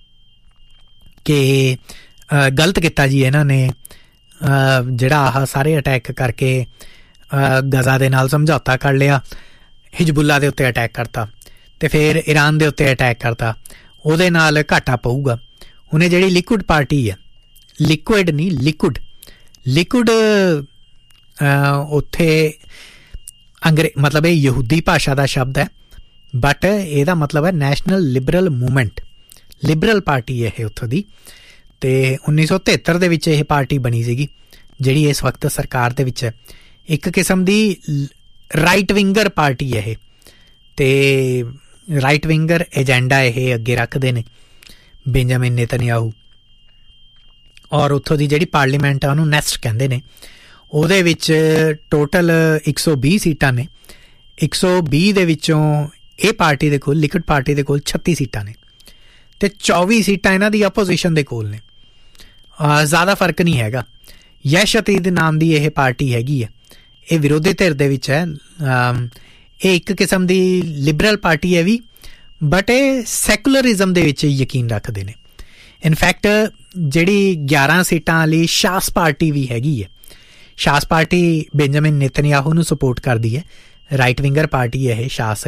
ਕਿ ਗਲਤ ਕੀਤਾ ਜੀ ਇਹਨਾਂ ਨੇ, ਜਿਹੜਾ ਆਹ ਸਾਰੇ ਅਟੈਕ ਕਰਕੇ ਗਜ਼ਾ ਦੇ ਨਾਲ ਸਮਝੌਤਾ ਕਰ ਲਿਆ, ਹਿਜਬੁੱਲਾ ਦੇ ਉੱਤੇ ਅਟੈਕ ਕਰਤਾ, ਅਤੇ ਫਿਰ ਈਰਾਨ ਦੇ ਉੱਤੇ ਅਟੈਕ ਕਰਤਾ, ਉਹਦੇ ਨਾਲ ਘਾਟਾ ਪਊਗਾ। ਹੁਣ ਇਹ ਜਿਹੜੀ ਲਿਕੁਇਡ ਪਾਰਟੀ ਹੈ, ਲਿਕੁਇਡ ਨਹੀਂ ਲਿਕੁਡ ਲਿਕੁਡ ਉੱਥੇ ਅੰਗਰੇ ਮਤਲਬ ਇਹ ਯਹੂਦੀ ਭਾਸ਼ਾ ਦਾ ਸ਼ਬਦ ਹੈ, ਬਟ ਇਹਦਾ ਮਤਲਬ ਹੈ national Liberal movement, Liberal party ਹੈ ਇਹ ਉੱਥੋਂ ਦੀ। ਅਤੇ ਉੱਨੀ ਸੌ ਤਿਹੱਤਰ ਦੇ ਵਿੱਚ ਇਹ ਪਾਰਟੀ ਬਣੀ ਸੀਗੀ ਜਿਹੜੀ ਇਸ ਵਕਤ ਸਰਕਾਰ ਦੇ ਵਿੱਚ ਹੈ। ਇੱਕ ਕਿਸਮ ਦੀ ਰਾਈਟ ਵਿੰਗਰ ਪਾਰਟੀ ਹੈ ਇਹ, ਅਤੇ ਰਾਈਟ ਵਿੰਗਰ ਏਜੰਡਾ ਇਹ ਅੱਗੇ ਰੱਖਦੇ ਨੇ ਬੈਂਜਾਮਿਨ ਨੇਤਨਯਾਹੂ। ਔਰ ਉੱਥੋਂ ਦੀ ਜਿਹੜੀ ਪਾਰਲੀਮੈਂਟ ਆ ਉਹਨੂੰ ਨੈਸਟ ਕਹਿੰਦੇ ਨੇ। ਉਹਦੇ ਵਿੱਚ ਟੋਟਲ ਇੱਕ ਸੌ ਵੀਹ ਸੀਟਾਂ ਨੇ। ਇੱਕ ਸੌ ਵੀਹ ਦੇ ਵਿੱਚੋਂ ਇਹ ਪਾਰਟੀ ਦੇ ਕੋਲ, ਲਿਕੁਇਡ ਪਾਰਟੀ ਦੇ ਕੋਲ ਛੱਤੀ ਸੀਟਾਂ ਨੇ, ਅਤੇ ਚੌਵੀ ਸੀਟਾਂ ਇਹਨਾਂ ਦੀ ਆਪੋਜੀਸ਼ਨ ਦੇ ਕੋਲ ਨੇ। ਜ਼ਿਆਦਾ ਫਰਕ ਨਹੀਂ ਹੈਗਾ। ਯਸ਼ ਅਤੀਦ ਨਾਮ ਦੀ ਇਹ ਪਾਰਟੀ ਹੈਗੀ ਹੈ, ਇਹ ਵਿਰੋਧੀ ਧਿਰ ਦੇ ਵਿੱਚ ਹੈ। ਇਹ ਇੱਕ ਕਿਸਮ ਦੀ ਲਿਬਰਲ ਪਾਰਟੀ ਹੈ ਵੀ, ਬਟ ਇਹ ਸੈਕੂਲਰਿਜ਼ਮ ਦੇ ਵਿੱਚ ਯਕੀਨ ਰੱਖਦੇ ਨੇ। ਇਨਫੈਕਟ ਜਿਹੜੀ ਗਿਆਰਾਂ ਸੀਟਾਂ ਵਾਲੀ ਸ਼ਾਸ ਪਾਰਟੀ ਵੀ ਹੈਗੀ ਹੈ, ਸ਼ਾਸ ਪਾਰਟੀ ਬੈਂਜਾਮਿਨ ਨੇਤਨਯਾਹੂ ਨੂੰ ਸਪੋਰਟ ਕਰਦੀ ਹੈ, ਰਾਈਟ ਵਿੰਗਰ ਪਾਰਟੀ ਹੈ ਇਹ ਸ਼ਾਸ।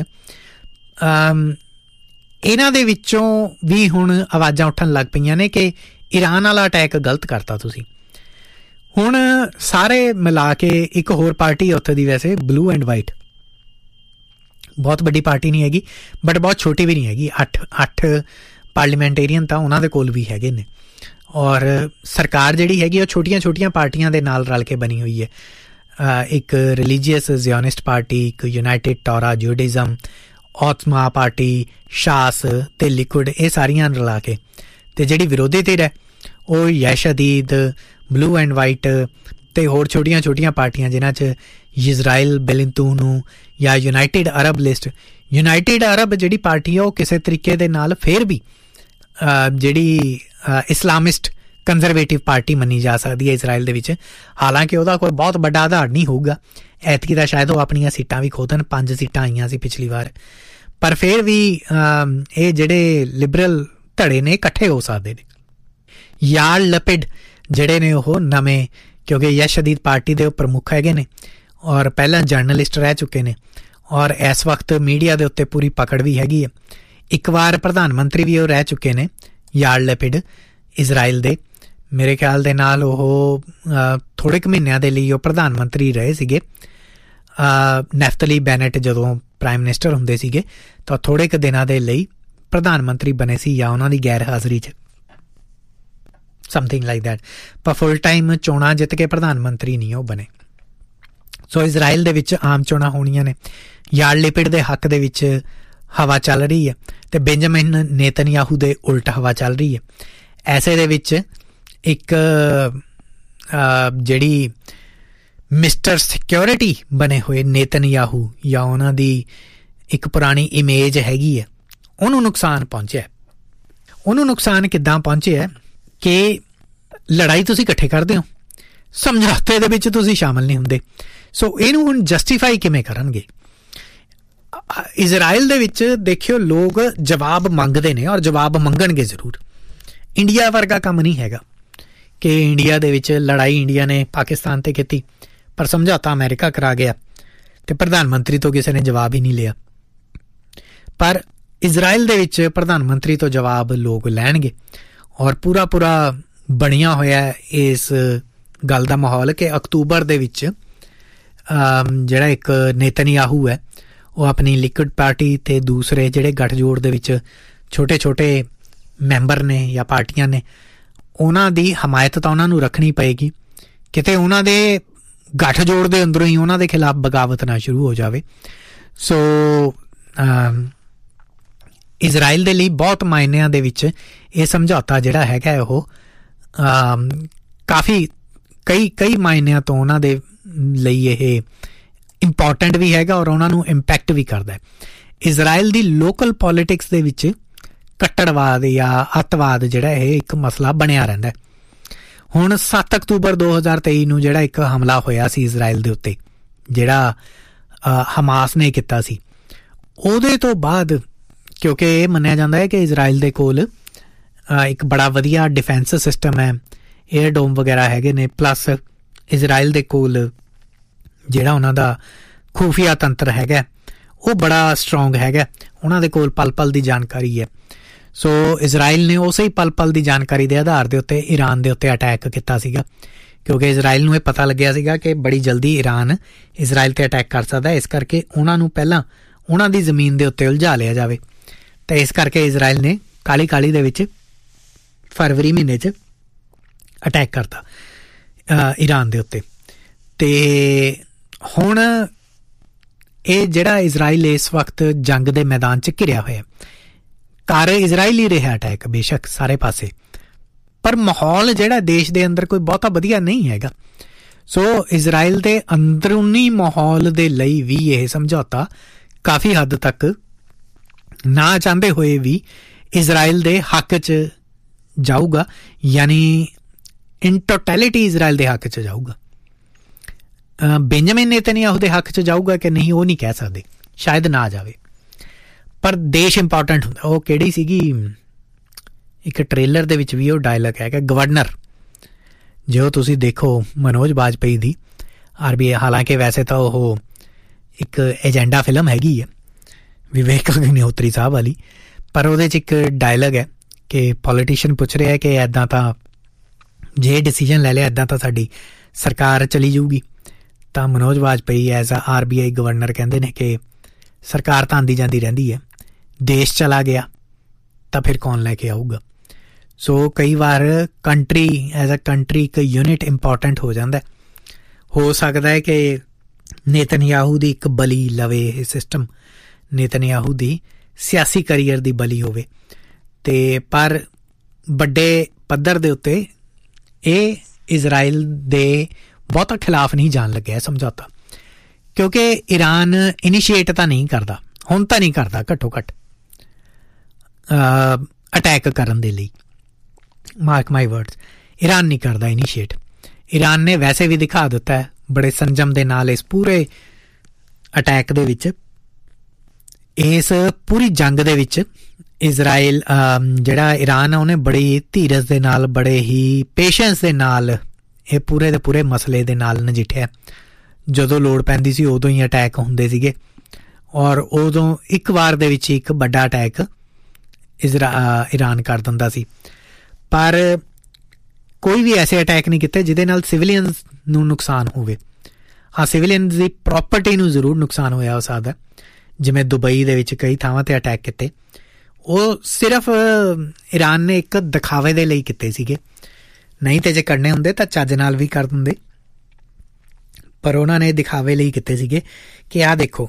ਇਹਨਾਂ ਦੇ ਵਿੱਚੋਂ ਵੀ ਹੁਣ ਆਵਾਜ਼ਾਂ ਉੱਠਣ ਲੱਗ ਪਈਆਂ ਨੇ ਕਿ ਈਰਾਨ ਵਾਲਾ ਅਟੈਕ ਗਲਤ ਕਰਤਾ ਤੁਸੀਂ। ਹੁਣ ਸਾਰੇ ਮਿਲਾ ਕੇ ਇੱਕ ਹੋਰ ਪਾਰਟੀ ਉੱਥੇ ਦੀ, ਵੈਸੇ ਬਲੂ ਐਂਡ ਵਾਈਟ, ਬਹੁਤ ਵੱਡੀ ਪਾਰਟੀ ਨਹੀਂ ਹੈਗੀ ਬਟ ਬਹੁਤ ਛੋਟੀ ਵੀ ਨਹੀਂ ਹੈਗੀ। ਅੱਠ ਅੱਠ ਪਾਰਲੀਮੈਂਟੇਰੀਅਨ ਤਾਂ ਉਹਨਾਂ ਦੇ ਕੋਲ ਵੀ ਹੈਗੇ ਨੇ। ਔਰ ਸਰਕਾਰ ਜਿਹੜੀ ਹੈਗੀ ਉਹ ਛੋਟੀਆਂ ਛੋਟੀਆਂ ਪਾਰਟੀਆਂ ਦੇ ਨਾਲ ਰਲ ਕੇ ਬਣੀ ਹੋਈ ਹੈ। ਇੱਕ ਰਿਲੀਜੀਅਸ ਜ਼ਿਓਨਿਸਟ ਪਾਰਟੀ, ਇੱਕ ਯੂਨਾਈਟਿਡ ਟੋਰਾ ਜੂਡਿਜ਼ਮ, ਔਤਮਾ ਪਾਰਟੀ, ਸ਼ਾਸ ਅਤੇ ਲਿਕੁਇਡ, ਇਹ ਸਾਰੀਆਂ ਰਲਾ ਕੇ। ਅਤੇ ਜਿਹੜੀ ਵਿਰੋਧੀ ਧਿਰ ਹੈ ਉਹ ਯਸ਼ ਅਤੀਦ, ਬਲੂ ਐਂਡ ਵਾਈਟ ਅਤੇ ਹੋਰ ਛੋਟੀਆਂ ਛੋਟੀਆਂ ਪਾਰਟੀਆਂ ਜਿਨ੍ਹਾਂ 'ਚ ਇਜ਼ਰਾਈਲ ਬੈਲਿੰਤੂਨੂ ਜਾਂ ਯੂਨਾਈਟਿਡ ਅਰਬ ਲਿਸਟ। ਯੂਨਾਈਟਿਡ ਅਰਬ ਜਿਹੜੀ ਪਾਰਟੀ ਹੈ ਉਹ ਕਿਸੇ ਤਰੀਕੇ ਦੇ ਨਾਲ ਫਿਰ ਵੀ ਜਿਹੜੀ ਇਸਲਾਮਿਸਟ ਕੰਜ਼ਰਵੇਟਿਵ ਪਾਰਟੀ ਮੰਨੀ ਜਾ ਸਕਦੀ ਹੈ ਇਜ਼ਰਾਈਲ ਦੇ ਵਿੱਚ। ਹਾਲਾਂਕਿ ਉਹਦਾ ਕੋਈ ਬਹੁਤ ਵੱਡਾ ਆਧਾਰ ਨਹੀਂ ਹੋਊਗਾ। ਐਤਕੀ ਦਾ ਸ਼ਾਇਦ ਉਹ ਆਪਣੀਆਂ ਸੀਟਾਂ ਵੀ ਖੋਦਣ, ਪੰਜ ਸੀਟਾਂ ਆਈਆਂ ਸੀ ਪਿਛਲੀ ਵਾਰ, ਪਰ ਫਿਰ ਵੀ ਇਹ ਜਿਹੜੇ ਲਿਬਰਲ ਧੜੇ ਨੇ ਇਕੱਠੇ ਹੋ ਸਕਦੇ ਨੇ। ਯਾਰ ਲਪਿਡ ਜਿਹੜੇ ਨੇ ਉਹ ਨਵੇਂ, ਕਿਉਂਕਿ ਯਸ਼ਦੀਦ ਪਾਰਟੀ ਦੇ ਉਹ ਪ੍ਰਮੁੱਖ ਹੈਗੇ ਨੇ ਔਰ ਪਹਿਲਾਂ ਜਰਨਲਿਸਟ ਰਹਿ ਚੁੱਕੇ ਨੇ ਔਰ ਇਸ ਵਕਤ ਮੀਡੀਆ ਦੇ ਉੱਤੇ ਪੂਰੀ ਪਕੜ ਵੀ ਹੈਗੀ ਹੈ। ਇੱਕ ਵਾਰ ਪ੍ਰਧਾਨ ਮੰਤਰੀ ਵੀ ਉਹ ਰਹਿ ਚੁੱਕੇ ਨੇ ਯਾਰ ਲਪਿਡ ਇਜ਼ਰਾਈਲ ਦੇ। ਮੇਰੇ ਖਿਆਲ ਦੇ ਨਾਲ ਉਹ ਥੋੜ੍ਹੇ ਕੁ ਮਹੀਨਿਆਂ ਦੇ ਲਈ ਉਹ ਪ੍ਰਧਾਨ ਮੰਤਰੀ ਰਹੇ ਸੀਗੇ। ਨੈਫਤਲੀ ਬੈਨੇਟ ਜਦੋਂ ਪ੍ਰਾਈਮ ਮਿਨਿਸਟਰ ਹੁੰਦੇ ਸੀਗੇ ਤਾਂ ਥੋੜ੍ਹੇ ਕੁ ਦਿਨਾਂ ਦੇ ਲਈ ਪ੍ਰਧਾਨ ਮੰਤਰੀ ਬਣੇ ਸੀ ਜਾਂ ਉਹਨਾਂ ਦੀ ਗੈਰ ਹਾਜ਼ਰੀ 'ਚ, ਸਮਥਿੰਗ ਲਾਈਕ ਦੈਟ। ਪਰ ਫੁੱਲ ਟਾਈਮ ਚੋਣਾਂ ਜਿੱਤ ਕੇ ਪ੍ਰਧਾਨ ਮੰਤਰੀ ਨਹੀਂ ਉਹ ਬਣੇ। ਸੋ ਇਜ਼ਰਾਈਲ ਦੇ ਵਿੱਚ ਆਮ ਚੋਣਾਂ ਹੋਣੀਆਂ ਨੇ। ਯਾਰ ਲਿਪਿਡ ਦੇ ਹੱਕ ਦੇ ਵਿੱਚ ਹਵਾ ਚੱਲ ਰਹੀ ਹੈ ਅਤੇ ਬੈਂਜਾਮਿਨ ਨੇਤਨਯਾਹੂ ਦੇ ਉਲਟ ਹਵਾ ਚੱਲ ਰਹੀ ਹੈ। ਐਸੇ ਦੇ ਵਿੱਚ ਇੱਕ ਜਿਹੜੀ ਮਿਸਟਰ ਸਿਕਿਉਰਿਟੀ ਬਣੇ ਹੋਏ ਨੇਤਨਯਾਹੂ ਜਾਂ ਉਹਨਾਂ ਦੀ ਇੱਕ ਪੁਰਾਣੀ ਇਮੇਜ ਹੈਗੀ ਹੈ, ਉਹਨੂੰ ਨੁਕਸਾਨ ਪਹੁੰਚਿਆ। ਉਹਨੂੰ ਨੁਕਸਾਨ ਕਿੱਦਾਂ ਪਹੁੰਚਿਆ ਕਿ ਲੜਾਈ ਤੁਸੀਂ ਇਕੱਠੇ ਕਰਦੇ ਹੋ, ਸਮਝੌਤੇ ਦੇ ਵਿੱਚ ਤੁਸੀਂ ਸ਼ਾਮਲ ਨਹੀਂ ਹੁੰਦੇ। ਸੋ ਇਹਨੂੰ ਹੁਣ ਜਸਟੀਫਾਈ ਕਿਵੇਂ ਕਰਨਗੇ? ਇਜ਼ਰਾਈਲ ਦੇ ਵਿੱਚ ਦੇਖਿਓ ਲੋਕ ਜਵਾਬ ਮੰਗਦੇ ਨੇ ਔਰ ਜਵਾਬ ਮੰਗਣਗੇ ਜ਼ਰੂਰ। ਇੰਡੀਆ ਵਰਗਾ ਕੰਮ ਨਹੀਂ ਹੈਗਾ ਕਿ ਇੰਡੀਆ ਦੇ ਵਿੱਚ ਲੜਾਈ ਇੰਡੀਆ ਨੇ ਪਾਕਿਸਤਾਨ 'ਤੇ ਕੀਤੀ ਪਰ ਸਮਝੌਤਾ ਅਮਰੀਕਾ ਕਰਾ ਗਿਆ ਅਤੇ ਪ੍ਰਧਾਨ ਮੰਤਰੀ ਤੋਂ ਕਿਸੇ ਨੇ ਜਵਾਬ ਹੀ ਨਹੀਂ ਲਿਆ। ਪਰ ਇਜ਼ਰਾਈਲ ਦੇ ਵਿੱਚ ਪ੍ਰਧਾਨ ਮੰਤਰੀ ਤੋਂ ਜਵਾਬ ਲੋਕ ਲੈਣਗੇ ਔਰ ਪੂਰਾ ਪੂਰਾ ਬਣਿਆ ਹੋਇਆ ਇਸ ਗੱਲ ਦਾ ਮਾਹੌਲ ਕਿ ਅਕਤੂਬਰ ਦੇ ਵਿੱਚ ਜਿਹੜਾ ਇੱਕ ਨੇਤਨਯਾਹੂ ਹੈ ਉਹ ਆਪਣੀ ਲਿਕੁਇਡ ਪਾਰਟੀ ਅਤੇ ਦੂਸਰੇ ਜਿਹੜੇ ਗੱਠਜੋੜ ਦੇ ਵਿੱਚ ਛੋਟੇ ਛੋਟੇ ਮੈਂਬਰ ਨੇ ਜਾਂ ਪਾਰਟੀਆਂ ਨੇ, ਉਹਨਾਂ ਦੀ ਹਮਾਇਤ ਤਾਂ ਉਹਨਾਂ ਨੂੰ ਰੱਖਣੀ ਪਏਗੀ। ਕਿਤੇ ਉਹਨਾਂ ਦੇ ਗੱਠਜੋੜ ਦੇ ਅੰਦਰੋਂ ਹੀ ਉਹਨਾਂ ਦੇ ਖਿਲਾਫ ਬਗਾਵਤ ਨਾ ਸ਼ੁਰੂ ਹੋ ਜਾਵੇ। ਸੋ ਇਜ਼ਰਾਈਲ ਦੇ ਲਈ ਬਹੁਤ ਮਾਇਨਿਆਂ ਦੇ ਵਿੱਚ ਇਹ ਸਮਝੌਤਾ ਜਿਹੜਾ ਹੈਗਾ ਉਹ ਕਾਫੀ ਕਈ ਕਈ ਮਾਇਨਿਆਂ ਤੋਂ ਉਹਨਾਂ ਦੇ ਲਈ ਇਹ ਇੰਪੋਰਟੈਂਟ ਵੀ ਹੈਗਾ ਔਰ ਉਹਨਾਂ ਨੂੰ ਇੰਪੈਕਟ ਵੀ ਕਰਦਾ ਹੈ। ਇਜ਼ਰਾਈਲ ਦੀ ਲੋਕਲ ਪੋਲੀਟਿਕਸ ਦੇ ਵਿੱਚ ਕੱਟੜਵਾਦ ਜਾਂ ਅੱਤਵਾਦ ਜਿਹੜਾ ਇਹ ਇੱਕ ਮਸਲਾ ਬਣਿਆ ਰਹਿੰਦਾ। ਹੁਣ ਸੱਤ ਅਕਤੂਬਰ ਦੋ ਹਜ਼ਾਰ ਤੇਈ ਨੂੰ ਜਿਹੜਾ ਇੱਕ ਹਮਲਾ ਹੋਇਆ ਸੀ ਇਜ਼ਰਾਈਲ ਦੇ ਉੱਤੇ, ਜਿਹੜਾ ਹਮਾਸ ਨੇ ਕੀਤਾ ਸੀ, ਉਹਦੇ ਤੋਂ ਬਾਅਦ ਕਿਉਂਕਿ ਇਹ ਮੰਨਿਆ ਜਾਂਦਾ ਹੈ ਕਿ ਇਜ਼ਰਾਈਲ ਦੇ ਕੋਲ ਇੱਕ ਬੜਾ ਵਧੀਆ ਡਿਫੈਂਸ ਸਿਸਟਮ ਹੈ, ਏਅਰ ਡੋਮ ਵਗੈਰਾ ਹੈਗੇ ਨੇ, ਪਲੱਸ ਇਜ਼ਰਾਈਲ ਦੇ ਕੋਲ ਜਿਹੜਾ ਉਹਨਾਂ ਦਾ ਖੂਫੀਆ ਤੰਤਰ ਹੈਗਾ ਉਹ ਬੜਾ ਸਟਰੋਂਗ ਹੈਗਾ, ਉਹਨਾਂ ਦੇ ਕੋਲ ਪਲ ਪਲ ਦੀ ਜਾਣਕਾਰੀ ਹੈ। ਸੋ ਇਜ਼ਰਾਈਲ ਨੇ ਉਸੇ ਹੀ ਪਲ ਪਲ ਦੀ ਜਾਣਕਾਰੀ ਦੇ ਆਧਾਰ ਦੇ ਉੱਤੇ ਈਰਾਨ ਦੇ ਉੱਤੇ ਅਟੈਕ ਕੀਤਾ ਸੀਗਾ, ਕਿਉਂਕਿ ਇਜ਼ਰਾਈਲ ਨੂੰ ਇਹ ਪਤਾ ਲੱਗਿਆ ਸੀਗਾ ਕਿ ਬੜੀ ਜਲਦੀ ਈਰਾਨ ਇਜ਼ਰਾਈਲ 'ਤੇ ਅਟੈਕ ਕਰ ਸਕਦਾ, ਇਸ ਕਰਕੇ ਉਹਨਾਂ ਨੂੰ ਪਹਿਲਾਂ ਉਹਨਾਂ ਦੀ ਜ਼ਮੀਨ ਦੇ ਉੱਤੇ ਉਲਝਾ ਲਿਆ ਜਾਵੇ। ਅਤੇ ਇਸ ਕਰਕੇ ਇਜ਼ਰਾਈਲ ਨੇ ਕਾਹਲੀ ਕਾਹਲੀ ਦੇ ਵਿੱਚ ਫਰਵਰੀ ਮਹੀਨੇ 'ਚ ਅਟੈਕ ਕਰਤਾ ਈਰਾਨ ਦੇ ਉੱਤੇ। ਅਤੇ ਹੁਣ ਇਹ ਜਿਹੜਾ ਇਜ਼ਰਾਈਲ ਇਸ ਵਕਤ ਜੰਗ ਦੇ ਮੈਦਾਨ 'ਚ ਘਿਰਿਆ ਹੋਇਆ, ਘਰ ਇਜ਼ਰਾਈਲ ਹੀ ਰਿਹਾ ਅਟੈਕ ਬੇਸ਼ੱਕ ਸਾਰੇ ਪਾਸੇ, ਪਰ ਮਾਹੌਲ ਜਿਹੜਾ ਦੇਸ਼ ਦੇ ਅੰਦਰ ਕੋਈ ਬਹੁਤਾ ਵਧੀਆ ਨਹੀਂ ਹੈਗਾ। ਸੋ ਇਜ਼ਰਾਈਲ ਦੇ ਅੰਦਰੂਨੀ ਮਾਹੌਲ ਦੇ ਲਈ ਵੀ ਇਹ ਸਮਝੌਤਾ ਕਾਫੀ ਹੱਦ ਤੱਕ ਨਾ ਚਾਹੁੰਦੇ ਹੋਏ ਵੀ ਇਜ਼ਰਾਈਲ ਦੇ ਹੱਕ 'ਚ ਜਾਊਗਾ, ਯਾਨੀ ਇਨ ਟੋਟੈਲਿਟੀ ਇਜ਼ਰਾਈਲ ਦੇ ਹੱਕ 'ਚ ਜਾਊਗਾ। ਬੈਂਜਾਮਿਨ ਨੇਤਨਯਾਹੂ ਦੇ ਹੱਕ 'ਚ ਜਾਊਗਾ ਕਿ ਨਹੀਂ ਉਹ ਨਹੀਂ ਕਹਿ ਸਕਦੇ, ਸ਼ਾਇਦ ਨਾ ਜਾਵੇ, ਪਰ ਦੇਸ਼ ਇੰਪੋਰਟੈਂਟ ਹੁੰਦਾ। ਉਹ ਕਿਹੜੀ ਸੀਗੀ ਇੱਕ ਟ੍ਰੇਲਰ ਦੇ ਵਿੱਚ ਵੀ ਉਹ ਡਾਇਲੌਗ ਹੈਗਾ ਗਵਰਨਰ, ਜੇ ਉਹ ਤੁਸੀਂ ਦੇਖੋ ਮਨੋਜ ਬਾਜਪੇਈ ਦੀ ਆਰ ਬੀ ਆਈ, ਹਾਲਾਂਕਿ ਵੈਸੇ ਤਾਂ ਉਹ ਇੱਕ ਏਜੰਡਾ ਫਿਲਮ ਹੈਗੀ ਹੈ ਵਿਵੇਕ ਅਗਨੀਹੋਤਰੀ ਸਾਹਿਬ ਵਾਲੀ, ਪਰ ਉਹਦੇ 'ਚ ਇੱਕ ਡਾਇਲੌਗ ਹੈ ਕਿ ਪੋਲੀਟੀਸ਼ੀਅਨ ਪੁੱਛ ਰਿਹਾ ਕਿ ਇੱਦਾਂ ਤਾਂ ਜੇ ਡਿਸੀਜ਼ਨ ਲੈ ਲਿਆ ਇੱਦਾਂ ਤਾਂ ਸਾਡੀ ਸਰਕਾਰ ਚਲੀ ਜਾਊਗੀ, ਤਾਂ Manoj ਬਾਜਪੇਈ as a R B I governor ਕਹਿੰਦੇ ਨੇ ਕਿ ਸਰਕਾਰ ਤਾਂ ਆਉਂਦੀ ਜਾਂਦੀ ਰਹਿੰਦੀ ਹੈ, ਦੇਸ਼ ਚਲਾ ਗਿਆ ਤਾਂ ਫਿਰ ਕੌਣ ਲੈ ਕੇ ਆਊਗਾ। ਸੋ ਕਈ ਵਾਰ ਕੰਟਰੀ ਐਜ਼ ਅ ਕੰਟਰੀ ਇੱਕ ਯੂਨਿਟ ਇੰਪੋਰਟੈਂਟ ਹੋ ਜਾਂਦਾ। ਹੋ ਸਕਦਾ ਹੈ ਕਿ ਨੇਤਨਯਾਹੂ ਦੀ ਇੱਕ ਬਲੀ ਲਵੇ ਇਹ ਸਿਸਟਮ, ਨੇਤਨਯਾਹੂ ਦੀ ਸਿਆਸੀ ਕਰੀਅਰ ਦੀ ਬਲੀ ਹੋਵੇ, ਅਤੇ ਪਰ ਵੱਡੇ ਪੱਧਰ ਦੇ ਉੱਤੇ ਇਹ ਇਜ਼ਰਾਈਲ ਦੇ ਬਹੁਤਾ ਖਿਲਾਫ ਨਹੀਂ ਜਾਣ ਲੱਗਿਆ ਸਮਝੌਤਾ, ਕਿਉਂਕਿ ਈਰਾਨ ਇਨੀਸ਼ੀਏਟ ਤਾਂ ਨਹੀਂ ਕਰਦਾ, ਹੁਣ ਤਾਂ ਨਹੀਂ ਕਰਦਾ ਘੱਟੋ ਘੱਟ ਅਟੈਕ ਕਰਨ ਦੇ ਲਈ, ਮਾਰਕ ਮਾਈ ਵਰਡਸ, ਈਰਾਨ ਨਹੀਂ ਕਰਦਾ ਇਨੀਸ਼ੀਏਟ। ਈਰਾਨ ਨੇ ਵੈਸੇ ਵੀ ਦਿਖਾ ਦਿੱਤਾ ਹੈ ਬੜੇ ਸੰਜਮ ਦੇ ਨਾਲ ਇਸ ਪੂਰੇ ਅਟੈਕ ਦੇ ਵਿੱਚ ਇਸ ਪੂਰੀ ਜੰਗ ਦੇ ਵਿੱਚ ਇਜ਼ਰਾਈਲ ਜਿਹੜਾ ਈਰਾਨ ਆ ਉਹਨੇ ਬੜੀ ਧੀਰਜ ਦੇ ਨਾਲ, ਬੜੇ ਹੀ ਪੇਸ਼ੈਂਸ ਦੇ ਨਾਲ ਇਹ ਪੂਰੇ ਦੇ ਪੂਰੇ ਮਸਲੇ ਦੇ ਨਾਲ ਨਜਿੱਠਿਆ। ਜਦੋਂ ਲੋੜ ਪੈਂਦੀ ਸੀ ਉਦੋਂ ਹੀ ਅਟੈਕ ਹੁੰਦੇ ਸੀਗੇ, ਔਰ ਉਦੋਂ ਇੱਕ ਵਾਰ ਦੇ ਵਿੱਚ ਇੱਕ ਵੱਡਾ ਅਟੈਕ ਇਜ਼ਰਾ ਈਰਾਨ ਕਰ ਦਿੰਦਾ ਸੀ। ਪਰ ਕੋਈ ਵੀ ਐਸੇ ਅਟੈਕ ਨਹੀਂ ਕੀਤੇ ਜਿਹਦੇ ਨਾਲ ਸਿਵਲੀਅਨਸ ਨੂੰ ਨੁਕਸਾਨ ਹੋਵੇ। ਹਾਂ, ਸਿਵਲੀਅਨਸ ਦੀ ਪ੍ਰੋਪਰਟੀ ਨੂੰ ਜ਼ਰੂਰ ਨੁਕਸਾਨ ਹੋਇਆ ਹੋ ਸਕਦਾ, ਜਿਵੇਂ ਦੁਬਈ ਦੇ ਵਿੱਚ ਕਈ ਥਾਵਾਂ 'ਤੇ ਅਟੈਕ ਕੀਤੇ। ਉਹ ਸਿਰਫ ਈਰਾਨ ਨੇ ਇੱਕ ਦਿਖਾਵੇ ਦੇ ਲਈ ਕੀਤੇ ਸੀਗੇ, ਨਹੀਂ ਤਾਂ ਜੇ ਕਰਨੇ ਹੁੰਦੇ ਤਾਂ ਚੱਜ ਨਾਲ ਵੀ ਕਰ ਦਿੰਦੇ, ਪਰ ਉਹਨਾਂ ਨੇ ਦਿਖਾਵੇ ਲਈ ਕੀਤੇ ਸੀਗੇ ਕਿ ਆਹ ਦੇਖੋ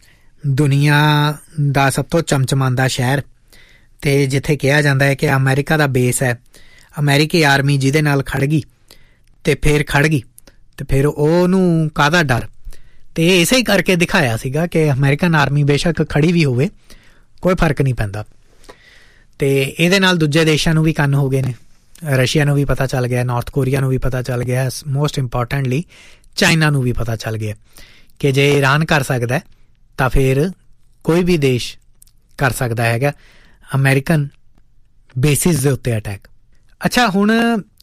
ਦੁਨੀਆ ਦਾ ਸਭ ਤੋਂ ਚਮਚਮਾਂਦਾ ਸ਼ਹਿਰ, ਅਤੇ ਜਿੱਥੇ ਕਿਹਾ ਜਾਂਦਾ ਹੈ ਕਿ ਅਮਰੀਕਾ ਦਾ ਬੇਸ ਹੈ, ਅਮਰੀਕੀ ਆਰਮੀ ਜਿਹਦੇ ਨਾਲ ਖੜ੍ਹ ਗਈ ਅਤੇ ਫਿਰ ਖੜ੍ਹ ਗਈ ਅਤੇ ਫਿਰ ਉਹਨੂੰ ਕਾਹਦਾ ਡਰ। ਅਤੇ ਇਸੇ ਹੀ ਕਰਕੇ ਦਿਖਾਇਆ ਸੀਗਾ ਕਿ ਅਮਰੀਕਨ ਆਰਮੀ ਬੇਸ਼ੱਕ ਖੜ੍ਹੀ ਵੀ ਹੋਵੇ ਕੋਈ ਫਰਕ ਨਹੀਂ ਪੈਂਦਾ। ਅਤੇ ਇਹਦੇ ਨਾਲ ਦੂਜੇ ਦੇਸ਼ਾਂ ਨੂੰ ਵੀ ਕੰਨ ਹੋ ਗਏ ਨੇ, ਰਸ਼ੀਆ ਨੂੰ ਵੀ ਪਤਾ ਚੱਲ ਗਿਆ, ਨਾਰਥ ਕੋਰੀਆ ਨੂੰ ਵੀ ਪਤਾ ਚੱਲ ਗਿਆ, ਮੋਸਟ ਇੰਪੋਰਟੈਂਟਲੀ ਚਾਈਨਾ ਨੂੰ ਵੀ ਪਤਾ ਚੱਲ ਗਿਆ ਕਿ ਜੇ ਈਰਾਨ ਕਰ ਸਕਦਾ ਤਾਂ ਫਿਰ ਕੋਈ ਵੀ ਦੇਸ਼ ਕਰ ਸਕਦਾ ਹੈਗਾ ਅਮਰੀਕਨ ਬੇਸਿਸ ਦੇ ਉੱਤੇ ਅਟੈਕ। ਅੱਛਾ, ਹੁਣ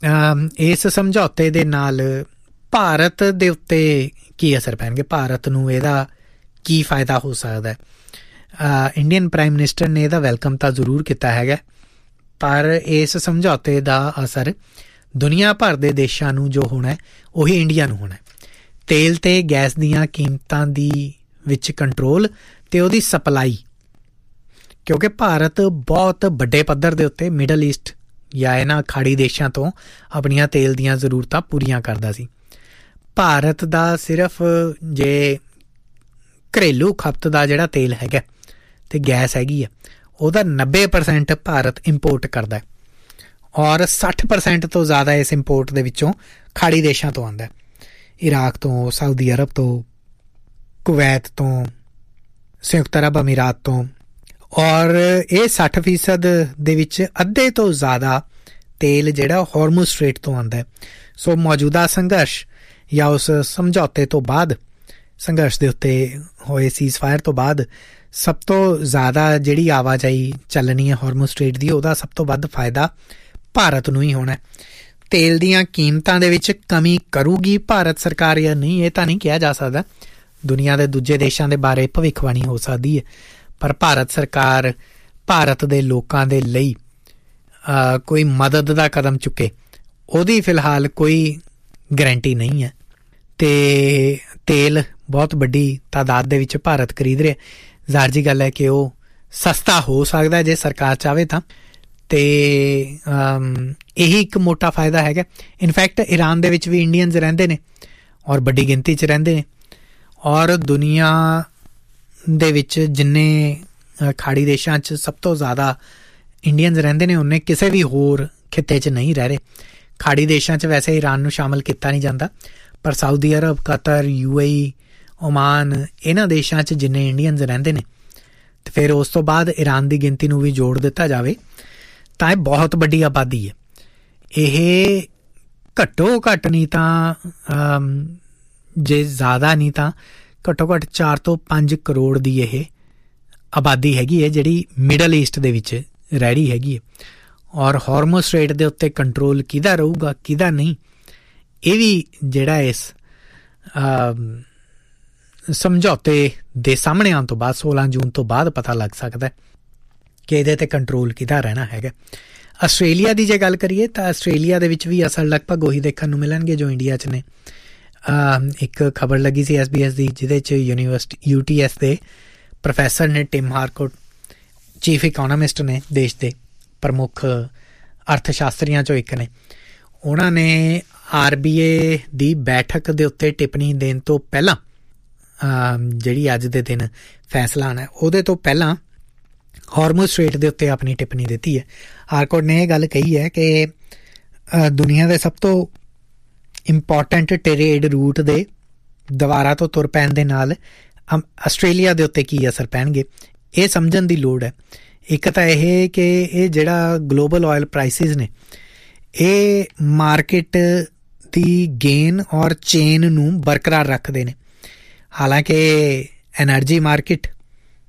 ਇਸ ਸਮਝੌਤੇ ਦੇ ਨਾਲ ਭਾਰਤ ਦੇ ਉੱਤੇ ਕੀ ਅਸਰ ਪੈਣਗੇ, ਭਾਰਤ ਨੂੰ ਇਹਦਾ ਕੀ ਫਾਇਦਾ ਹੋ ਸਕਦਾ। ਇੰਡੀਅਨ ਪ੍ਰਾਈਮ ਮਿਨਿਸਟਰ ਨੇ ਇਹਦਾ ਵੈਲਕਮ ਤਾਂ ਜ਼ਰੂਰ ਕੀਤਾ ਹੈਗਾ, ਪਰ ਇਸ ਸਮਝੌਤੇ ਦਾ ਅਸਰ ਦੁਨੀਆ ਭਰ ਦੇ ਦੇਸ਼ਾਂ ਨੂੰ ਜੋ ਹੋਣਾ ਉਹੀ ਇੰਡੀਆ ਨੂੰ ਹੋਣਾ। ਤੇਲ ਅਤੇ ਗੈਸ ਦੀਆਂ ਕੀਮਤਾਂ ਦੀ ਵਿੱਚ ਕੰਟਰੋਲ ਅਤੇ ਉਹਦੀ ਸਪਲਾਈ, ਕਿਉਂਕਿ ਭਾਰਤ ਬਹੁਤ ਵੱਡੇ ਪੱਧਰ ਦੇ ਉੱਤੇ ਮਿਡਲ ਈਸਟ ਜਾਂ ਇਹਨਾਂ ਖਾੜੀ ਦੇਸ਼ਾਂ ਤੋਂ ਆਪਣੀਆਂ ਤੇਲ ਦੀਆਂ ਜ਼ਰੂਰਤਾਂ ਪੂਰੀਆਂ ਕਰਦਾ ਸੀ। ਭਾਰਤ ਦਾ ਸਿਰਫ ਜੇ ਘਰੇਲੂ ਖਪਤ ਦਾ ਜਿਹੜਾ ਤੇਲ ਹੈਗਾ ਅਤੇ ਗੈਸ ਹੈਗੀ ਆ, ਉਹਦਾ ਨੱਬੇ ਪਰਸੈਂਟ ਭਾਰਤ ਇੰਪੋਰਟ ਕਰਦਾ, ਔਰ ਸੱਠ ਪਰਸੈਂਟ ਤੋਂ ਜ਼ਿਆਦਾ ਇਸ ਇੰਪੋਰਟ ਦੇ ਵਿੱਚੋਂ ਖਾੜੀ ਦੇਸ਼ਾਂ ਤੋਂ ਆਉਂਦਾ, ਇਰਾਕ ਤੋਂ, ਸਾਊਦੀ ਅਰਬ ਤੋਂ, ਕੁਵੈਤ ਤੋਂ, ਸੰਯੁਕਤ ਅਰਬ ਅਮੀਰਾਤ ਤੋਂ, ਔਰ ਇਹ ਸੱਠ ਫੀਸਦ ਦੇ ਵਿੱਚ ਅੱਧੇ ਤੋਂ ਜ਼ਿਆਦਾ ਤੇਲ ਜਿਹੜਾ ਹਾਰਮੁਜ਼ ਸਟ੍ਰੇਟ ਤੋਂ ਆਉਂਦਾ। ਸੋ ਮੌਜੂਦਾ ਸੰਘਰਸ਼ ਜਾਂ ਉਸ ਸਮਝੌਤੇ ਤੋਂ ਬਾਅਦ, ਸੰਘਰਸ਼ ਦੇ ਉੱਤੇ ਹੋਏ ਸੀਜ਼ ਫਾਇਰ ਤੋਂ ਬਾਅਦ ਸਭ ਤੋਂ ਜ਼ਿਆਦਾ ਜਿਹੜੀ ਆਵਾਜਾਈ ਚੱਲਣੀ ਹੈ ਹਾਰਮੁਜ਼ ਸਟ੍ਰੇਟ ਦੀ, ਉਹਦਾ ਸਭ ਤੋਂ ਵੱਧ ਫਾਇਦਾ ਭਾਰਤ ਨੂੰ ਹੀ ਹੋਣਾ। ਤੇਲ ਦੀਆਂ ਕੀਮਤਾਂ ਦੇ ਵਿੱਚ ਕਮੀ ਕਰੂਗੀ ਭਾਰਤ ਸਰਕਾਰ ਜਾਂ ਨਹੀਂ, ਇਹ ਤਾਂ ਨਹੀਂ ਕਿਹਾ ਜਾ ਸਕਦਾ। ਦੁਨੀਆ ਦੇ ਦੂਜੇ ਦੇਸ਼ਾਂ ਦੇ ਬਾਰੇ ਭਵਿੱਖਬਾਣੀ ਹੋ ਸਕਦੀ ਹੈ, ਪਰ ਭਾਰਤ ਸਰਕਾਰ ਭਾਰਤ ਦੇ ਲੋਕਾਂ ਦੇ ਲਈ ਕੋਈ ਮਦਦ ਦਾ ਕਦਮ ਚੁੱਕੇ ਉਹਦੀ ਫਿਲਹਾਲ ਕੋਈ ਗਰੰਟੀ ਨਹੀਂ ਹੈ। ਅਤੇ ਤੇਲ ਬਹੁਤ ਵੱਡੀ ਤਾਦਾਦ ਦੇ ਵਿੱਚ ਭਾਰਤ ਖਰੀਦ ਰਿਹਾ, ਜ਼ਾਹਰ ਜੀ ਗੱਲ ਹੈ ਕਿ ਉਹ ਸਸਤਾ ਹੋ ਸਕਦਾ ਜੇ ਸਰਕਾਰ ਚਾਹਵੇ ਤਾਂ, ਅਤੇ ਇਹੀ ਇੱਕ ਮੋਟਾ ਫਾਇਦਾ ਹੈਗਾ। ਇਨਫੈਕਟ ਈਰਾਨ ਦੇ ਵਿੱਚ ਵੀ ਇੰਡੀਅਨਸ ਰਹਿੰਦੇ ਨੇ, ਔਰ ਵੱਡੀ ਗਿਣਤੀ 'ਚ ਰਹਿੰਦੇ ਨੇ, ਔਰ ਦੁਨੀਆ ਦੇ ਵਿੱਚ ਜਿੰਨੇ ਖਾੜੀ ਦੇਸ਼ਾਂ 'ਚ ਸਭ ਤੋਂ ਜ਼ਿਆਦਾ ਇੰਡੀਅਨਸ ਰਹਿੰਦੇ ਨੇ, ਉਹਨੇ ਕਿਸੇ ਵੀ ਹੋਰ ਖਿੱਤੇ 'ਚ ਨਹੀਂ ਰਹਿ ਰਹੇ। ਖਾੜੀ ਦੇਸ਼ਾਂ 'ਚ ਵੈਸੇ ਈਰਾਨ ਨੂੰ ਸ਼ਾਮਲ ਕੀਤਾ ਨਹੀਂ ਜਾਂਦਾ, ਪਰ Saudi Arab, Qatar, U A E, Oman, ਇਹਨਾਂ ਦੇਸ਼ਾਂ 'ਚ ਜਿੰਨੇ ਇੰਡੀਅਨਸ ਰਹਿੰਦੇ ਨੇ, ਅਤੇ ਫਿਰ ਉਸ ਤੋਂ ਬਾਅਦ ਈਰਾਨ ਦੀ ਗਿਣਤੀ ਨੂੰ ਵੀ ਜੋੜ ਦਿੱਤਾ ਜਾਵੇ ਤਾਂ ਇਹ ਬਹੁਤ ਵੱਡੀ ਆਬਾਦੀ ਹੈ। ਇਹ ਘੱਟੋ ਘੱਟ ਨਹੀਂ ਤਾਂ ਜੇ ਜ਼ਿਆਦਾ ਨਹੀਂ ਤਾਂ ਘੱਟੋ ਘੱਟ ਚਾਰ ਤੋਂ ਪੰਜ ਕਰੋੜ ਦੀ ਇਹ ਆਬਾਦੀ ਹੈਗੀ ਹੈ ਜਿਹੜੀ ਮਿਡਲ ਈਸਟ ਦੇ ਵਿੱਚ ਰਹਿ ਰਹੀ ਹੈਗੀ ਹੈ। ਔਰ ਹਾਰਮੁਜ਼ ਸਟ੍ਰੇਟ ਦੇ ਉੱਤੇ ਕੰਟਰੋਲ ਕਿਹਦਾ ਰਹੂਗਾ ਕਿਹਦਾ ਨਹੀਂ, ਇਹ ਵੀ ਜਿਹੜਾ ਇਸ ਸਮਝੌਤੇ ਦੇ ਸਾਹਮਣੇ ਆਉਣ ਤੋਂ ਬਾਅਦ ਸੋਲਾਂ ਜੂਨ ਤੋਂ ਬਾਅਦ ਪਤਾ ਲੱਗ ਸਕਦਾ ਕਿ ਇਹਦੇ 'ਤੇ ਕੰਟਰੋਲ ਕਿਹਦਾ ਰਹਿਣਾ ਹੈਗਾ। ਆਸਟ੍ਰੇਲੀਆ ਦੀ ਜੇ ਗੱਲ ਕਰੀਏ ਤਾਂ ਆਸਟ੍ਰੇਲੀਆ ਦੇ ਵਿੱਚ ਵੀ ਅਸਲ ਲਗਭਗ ਉਹੀ ਦੇਖਣ ਨੂੰ ਮਿਲਣਗੇ ਜੋ ਇੰਡੀਆ 'ਚ ਨੇ। ਇੱਕ ਖਬਰ ਲੱਗੀ ਸੀ ਐਸ ਬੀ ਐਸ ਦੀ, ਜਿਹਦੇ 'ਚ ਯੂਨੀਵਰਸਿਟੀ ਯੂ ਟੀ ਐਸ ਦੇ ਪ੍ਰੋਫੈਸਰ ਨੇ, ਟਿਮ ਹਾਰਕੋਟ, ਚੀਫ ਇਕੋਨੋਮਿਸਟ ਨੇ, ਦੇਸ਼ ਦੇ ਪ੍ਰਮੁੱਖ ਅਰਥ ਸ਼ਾਸਤਰੀਆਂ 'ਚੋਂ ਇੱਕ ਨੇ। ਉਹਨਾਂ ਨੇ ਆਰ ਬੀ ਏ ਦੀ ਬੈਠਕ ਦੇ ਉੱਤੇ ਟਿੱਪਣੀ ਦੇਣ ਤੋਂ ਪਹਿਲਾਂ, ਜਿਹੜੀ ਅੱਜ ਦੇ ਦਿਨ ਫੈਸਲਾ ਆਉਣਾ ਉਹਦੇ ਤੋਂ ਪਹਿਲਾਂ ਹਾਰਮੁਜ਼ ਸਟ੍ਰੇਟ ਦੇ ਉੱਤੇ ਆਪਣੀ ਟਿੱਪਣੀ ਦਿੱਤੀ ਹੈ। ਹਾਰਕੋਟ ਨੇ ਇਹ ਗੱਲ ਕਹੀ ਹੈ ਕਿ ਦੁਨੀਆ ਦੇ ਸਭ ਤੋਂ ਇੰਪੋਰਟੈਂਟ ਟਰੇਡ ਰੂਟ ਦੇ ਦੁਬਾਰਾ ਤੋਂ ਤੁਰ ਪੈਣ ਦੇ ਨਾਲ ਆਸਟ੍ਰੇਲੀਆ ਦੇ ਉੱਤੇ ਕੀ ਅਸਰ ਪੈਣਗੇ, ਇਹ ਸਮਝਣ ਦੀ ਲੋੜ ਹੈ। ਇੱਕ ਤਾਂ ਇਹ ਕਿ ਇਹ ਜਿਹੜਾ ਗਲੋਬਲ ਆਇਲ ਪ੍ਰਾਈਸਿਸ ਨੇ, ਇਹ ਮਾਰਕੀਟ ਦੀ ਗੇਨ ਔਰ ਚੇਨ ਨੂੰ ਬਰਕਰਾਰ ਰੱਖਦੇ ਨੇ। ਹਾਲਾਂਕਿ ਐਨਰਜੀ ਮਾਰਕੀਟ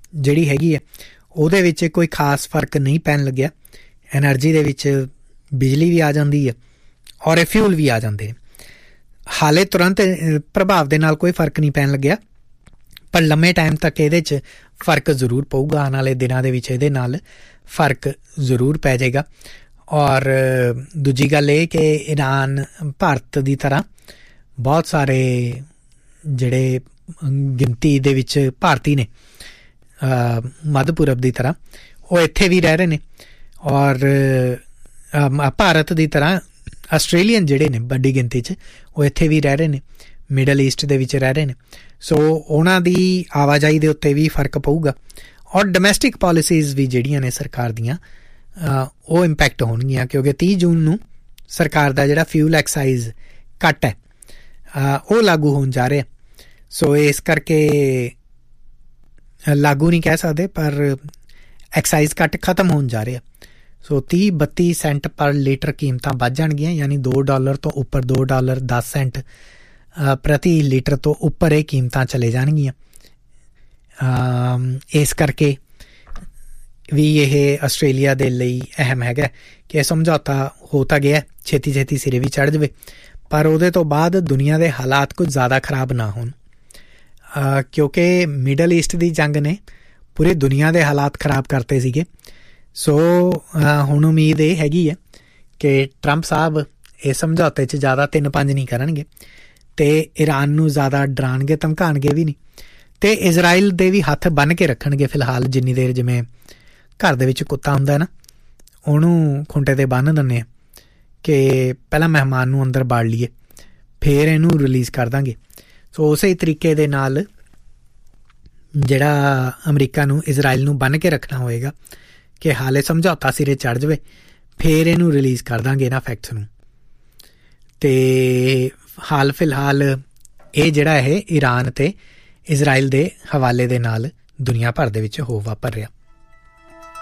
ਜਿਹੜੀ ਹੈਗੀ ਹੈ ਉਹਦੇ ਵਿੱਚ ਕੋਈ ਖਾਸ ਫਰਕ ਨਹੀਂ ਪੈਣ ਲੱਗਿਆ। ਐਨਰਜੀ ਦੇ ਵਿੱਚ ਬਿਜਲੀ ਵੀ ਆ ਜਾਂਦੀ ਹੈ ਔਰ ਫਿਊਲ ਵੀ ਆ ਜਾਂਦੇ ਨੇ। ਹਾਲੇ ਤੁਰੰਤ ਪ੍ਰਭਾਵ ਦੇ ਨਾਲ ਕੋਈ ਫਰਕ ਨਹੀਂ ਪੈਣ ਲੱਗਿਆ, ਪਰ ਲੰਮੇ ਟਾਈਮ ਤੱਕ ਇਹਦੇ 'ਚ ਫਰਕ ਜ਼ਰੂਰ ਪਊਗਾ। ਆਉਣ ਵਾਲੇ ਦਿਨਾਂ ਦੇ ਵਿੱਚ ਇਹਦੇ ਨਾਲ ਫਰਕ ਜ਼ਰੂਰ ਪੈ ਜਾਏਗਾ। ਔਰ ਦੂਜੀ ਗੱਲ ਇਹ ਕਿ ਈਰਾਨ ਭਾਰਤ ਦੀ ਤਰ੍ਹਾਂ ਬਹੁਤ ਸਾਰੇ ਜਿਹੜੇ ਗਿਣਤੀ ਦੇ ਵਿੱਚ ਭਾਰਤੀ ਨੇ, ਮੱਧ ਪੂਰਬ ਦੀ ਤਰ੍ਹਾਂ, ਉਹ ਇੱਥੇ ਵੀ ਰਹਿ ਰਹੇ ਨੇ। ਔਰ ਭਾਰਤ ਦੀ ਤਰ੍ਹਾਂ ਆਸਟ੍ਰੇਲੀਅਨ ਜਿਹੜੇ ਨੇ ਵੱਡੀ ਗਿਣਤੀ 'ਚ ਉਹ ਇੱਥੇ ਵੀ ਰਹਿ ਰਹੇ ਨੇ, ਮਿਡਲ ਈਸਟ ਦੇ ਵਿੱਚ ਰਹਿ ਰਹੇ ਨੇ। ਸੋ ਉਹਨਾਂ ਦੀ ਆਵਾਜਾਈ ਦੇ ਉੱਤੇ ਵੀ ਫਰਕ ਪਊਗਾ। ਔਰ ਡੋਮੈਸਟਿਕ ਪੋਲਿਸੀਜ਼ ਵੀ ਜਿਹੜੀਆਂ ਨੇ ਸਰਕਾਰ ਦੀਆਂ ਉਹ ਇੰਪੈਕਟ ਹੋਣਗੀਆਂ, ਕਿਉਂਕਿ ਤੀਹ ਜੂਨ ਨੂੰ ਸਰਕਾਰ ਦਾ ਜਿਹੜਾ ਫਿਊਲ ਐਕਸਾਈਜ਼ ਕੱਟ ਹੈ ਉਹ ਲਾਗੂ ਹੋਣ ਜਾ ਰਿਹਾ। ਸੋ ਇਸ ਕਰਕੇ ਲਾਗੂ ਨਹੀਂ ਕਹਿ ਸਕਦੇ, ਪਰ ਐਕਸਾਈਜ਼ ਕੱਟ ਖਤਮ ਹੋਣ ਜਾ ਰਿਹਾ। ਸੋ ਤੀਹ ਬੱਤੀ ਸੈਂਟ ਪਰ ਲੀਟਰ ਕੀਮਤਾਂ ਵੱਧ ਜਾਣਗੀਆਂ, ਯਾਨੀ ਦੋ ਡਾਲਰ ਤੋਂ ਉੱਪਰ, ਦੋ ਡਾਲਰ ਦਸ ਸੈਂਟ ਪ੍ਰਤੀ ਲੀਟਰ ਤੋਂ ਉੱਪਰ ਇਹ ਕੀਮਤਾਂ ਚਲੇ ਜਾਣਗੀਆਂ। ਇਸ ਕਰਕੇ ਵੀ ਇਹ ਆਸਟ੍ਰੇਲੀਆ ਦੇ ਲਈ ਅਹਿਮ ਹੈਗਾ ਕਿ ਇਹ ਸਮਝੌਤਾ ਹੋ ਤਾਂ ਗਿਆ, ਛੇਤੀ ਛੇਤੀ ਸਿਰੇ ਵੀ ਚੜ੍ਹ ਜਾਵੇ, ਪਰ ਉਹਦੇ ਤੋਂ ਬਾਅਦ ਦੁਨੀਆ ਦੇ ਹਾਲਾਤ ਕੁਝ ਜ਼ਿਆਦਾ ਖਰਾਬ ਨਾ ਹੋਣ, ਕਿਉਂਕਿ ਮਿਡਲ ਈਸਟ ਦੀ ਜੰਗ ਨੇ ਪੂਰੀ ਦੁਨੀਆ ਦੇ ਹਾਲਾਤ ਖਰਾਬ ਕਰਤੇ ਸੀਗੇ। ਸੋ ਹੁਣ ਉਮੀਦ ਇਹ ਹੈਗੀ ਹੈ ਕਿ ਟਰੰਪ ਸਾਹਿਬ ਇਹ ਸਮਝੌਤੇ 'ਚ ਜ਼ਿਆਦਾ ਤਿੰਨ ਪੰਜ ਨਹੀਂ ਕਰਨਗੇ ਅਤੇ ਈਰਾਨ ਨੂੰ ਜ਼ਿਆਦਾ ਡਰਾਉਣਗੇ ਧਮਕਾਉਣਗੇ ਵੀ ਨਹੀਂ, ਅਤੇ ਇਜ਼ਰਾਈਲ ਦੇ ਵੀ ਹੱਥ ਬੰਨ੍ਹ ਕੇ ਰੱਖਣਗੇ ਫਿਲਹਾਲ। ਜਿੰਨੀ ਦੇਰ ਜਿਵੇਂ ਘਰ ਦੇ ਵਿੱਚ ਕੁੱਤਾ ਹੁੰਦਾ ਨਾ, ਉਹਨੂੰ ਖੁੰਟੇ 'ਤੇ ਬੰਨ੍ਹ ਦਿੰਦੇ ਹਾਂ ਕਿ ਪਹਿਲਾਂ ਮਹਿਮਾਨ ਨੂੰ ਅੰਦਰ ਬਾੜ ਲਈਏ, ਫਿਰ ਇਹਨੂੰ ਰਿਲੀਜ਼ ਕਰ ਦਾਂਗੇ। ਸੋ ਉਸੇ ਤਰੀਕੇ ਦੇ ਨਾਲ ਜਿਹੜਾ ਅਮਰੀਕਾ ਨੂੰ ਇਜ਼ਰਾਈਲ ਨੂੰ ਬੰਨ੍ਹ ਕੇ ਰੱਖਣਾ ਹੋਏਗਾ ਕਿ ਹਾਲੇ ਸਮਝੌਤਾ ਸਿਰੇ ਚੜ੍ਹ ਜਾਵੇ, ਫਿਰ ਇਹਨੂੰ ਰਿਲੀਜ਼ ਕਰ ਦਾਂਗੇ ਇਹਨਾਂ ਫੈਕਟਸ ਨੂੰ। ਅਤੇ ਹਾਲ ਫਿਲਹਾਲ ਇਹ ਜਿਹੜਾ ਇਹ ਈਰਾਨ ਅਤੇ ਇਜ਼ਰਾਈਲ ਦੇ ਹਵਾਲੇ ਦੇ ਨਾਲ ਦੁਨੀਆ ਭਰ ਦੇ ਵਿੱਚ ਹੋ ਵਾਪਰ ਰਿਹਾ।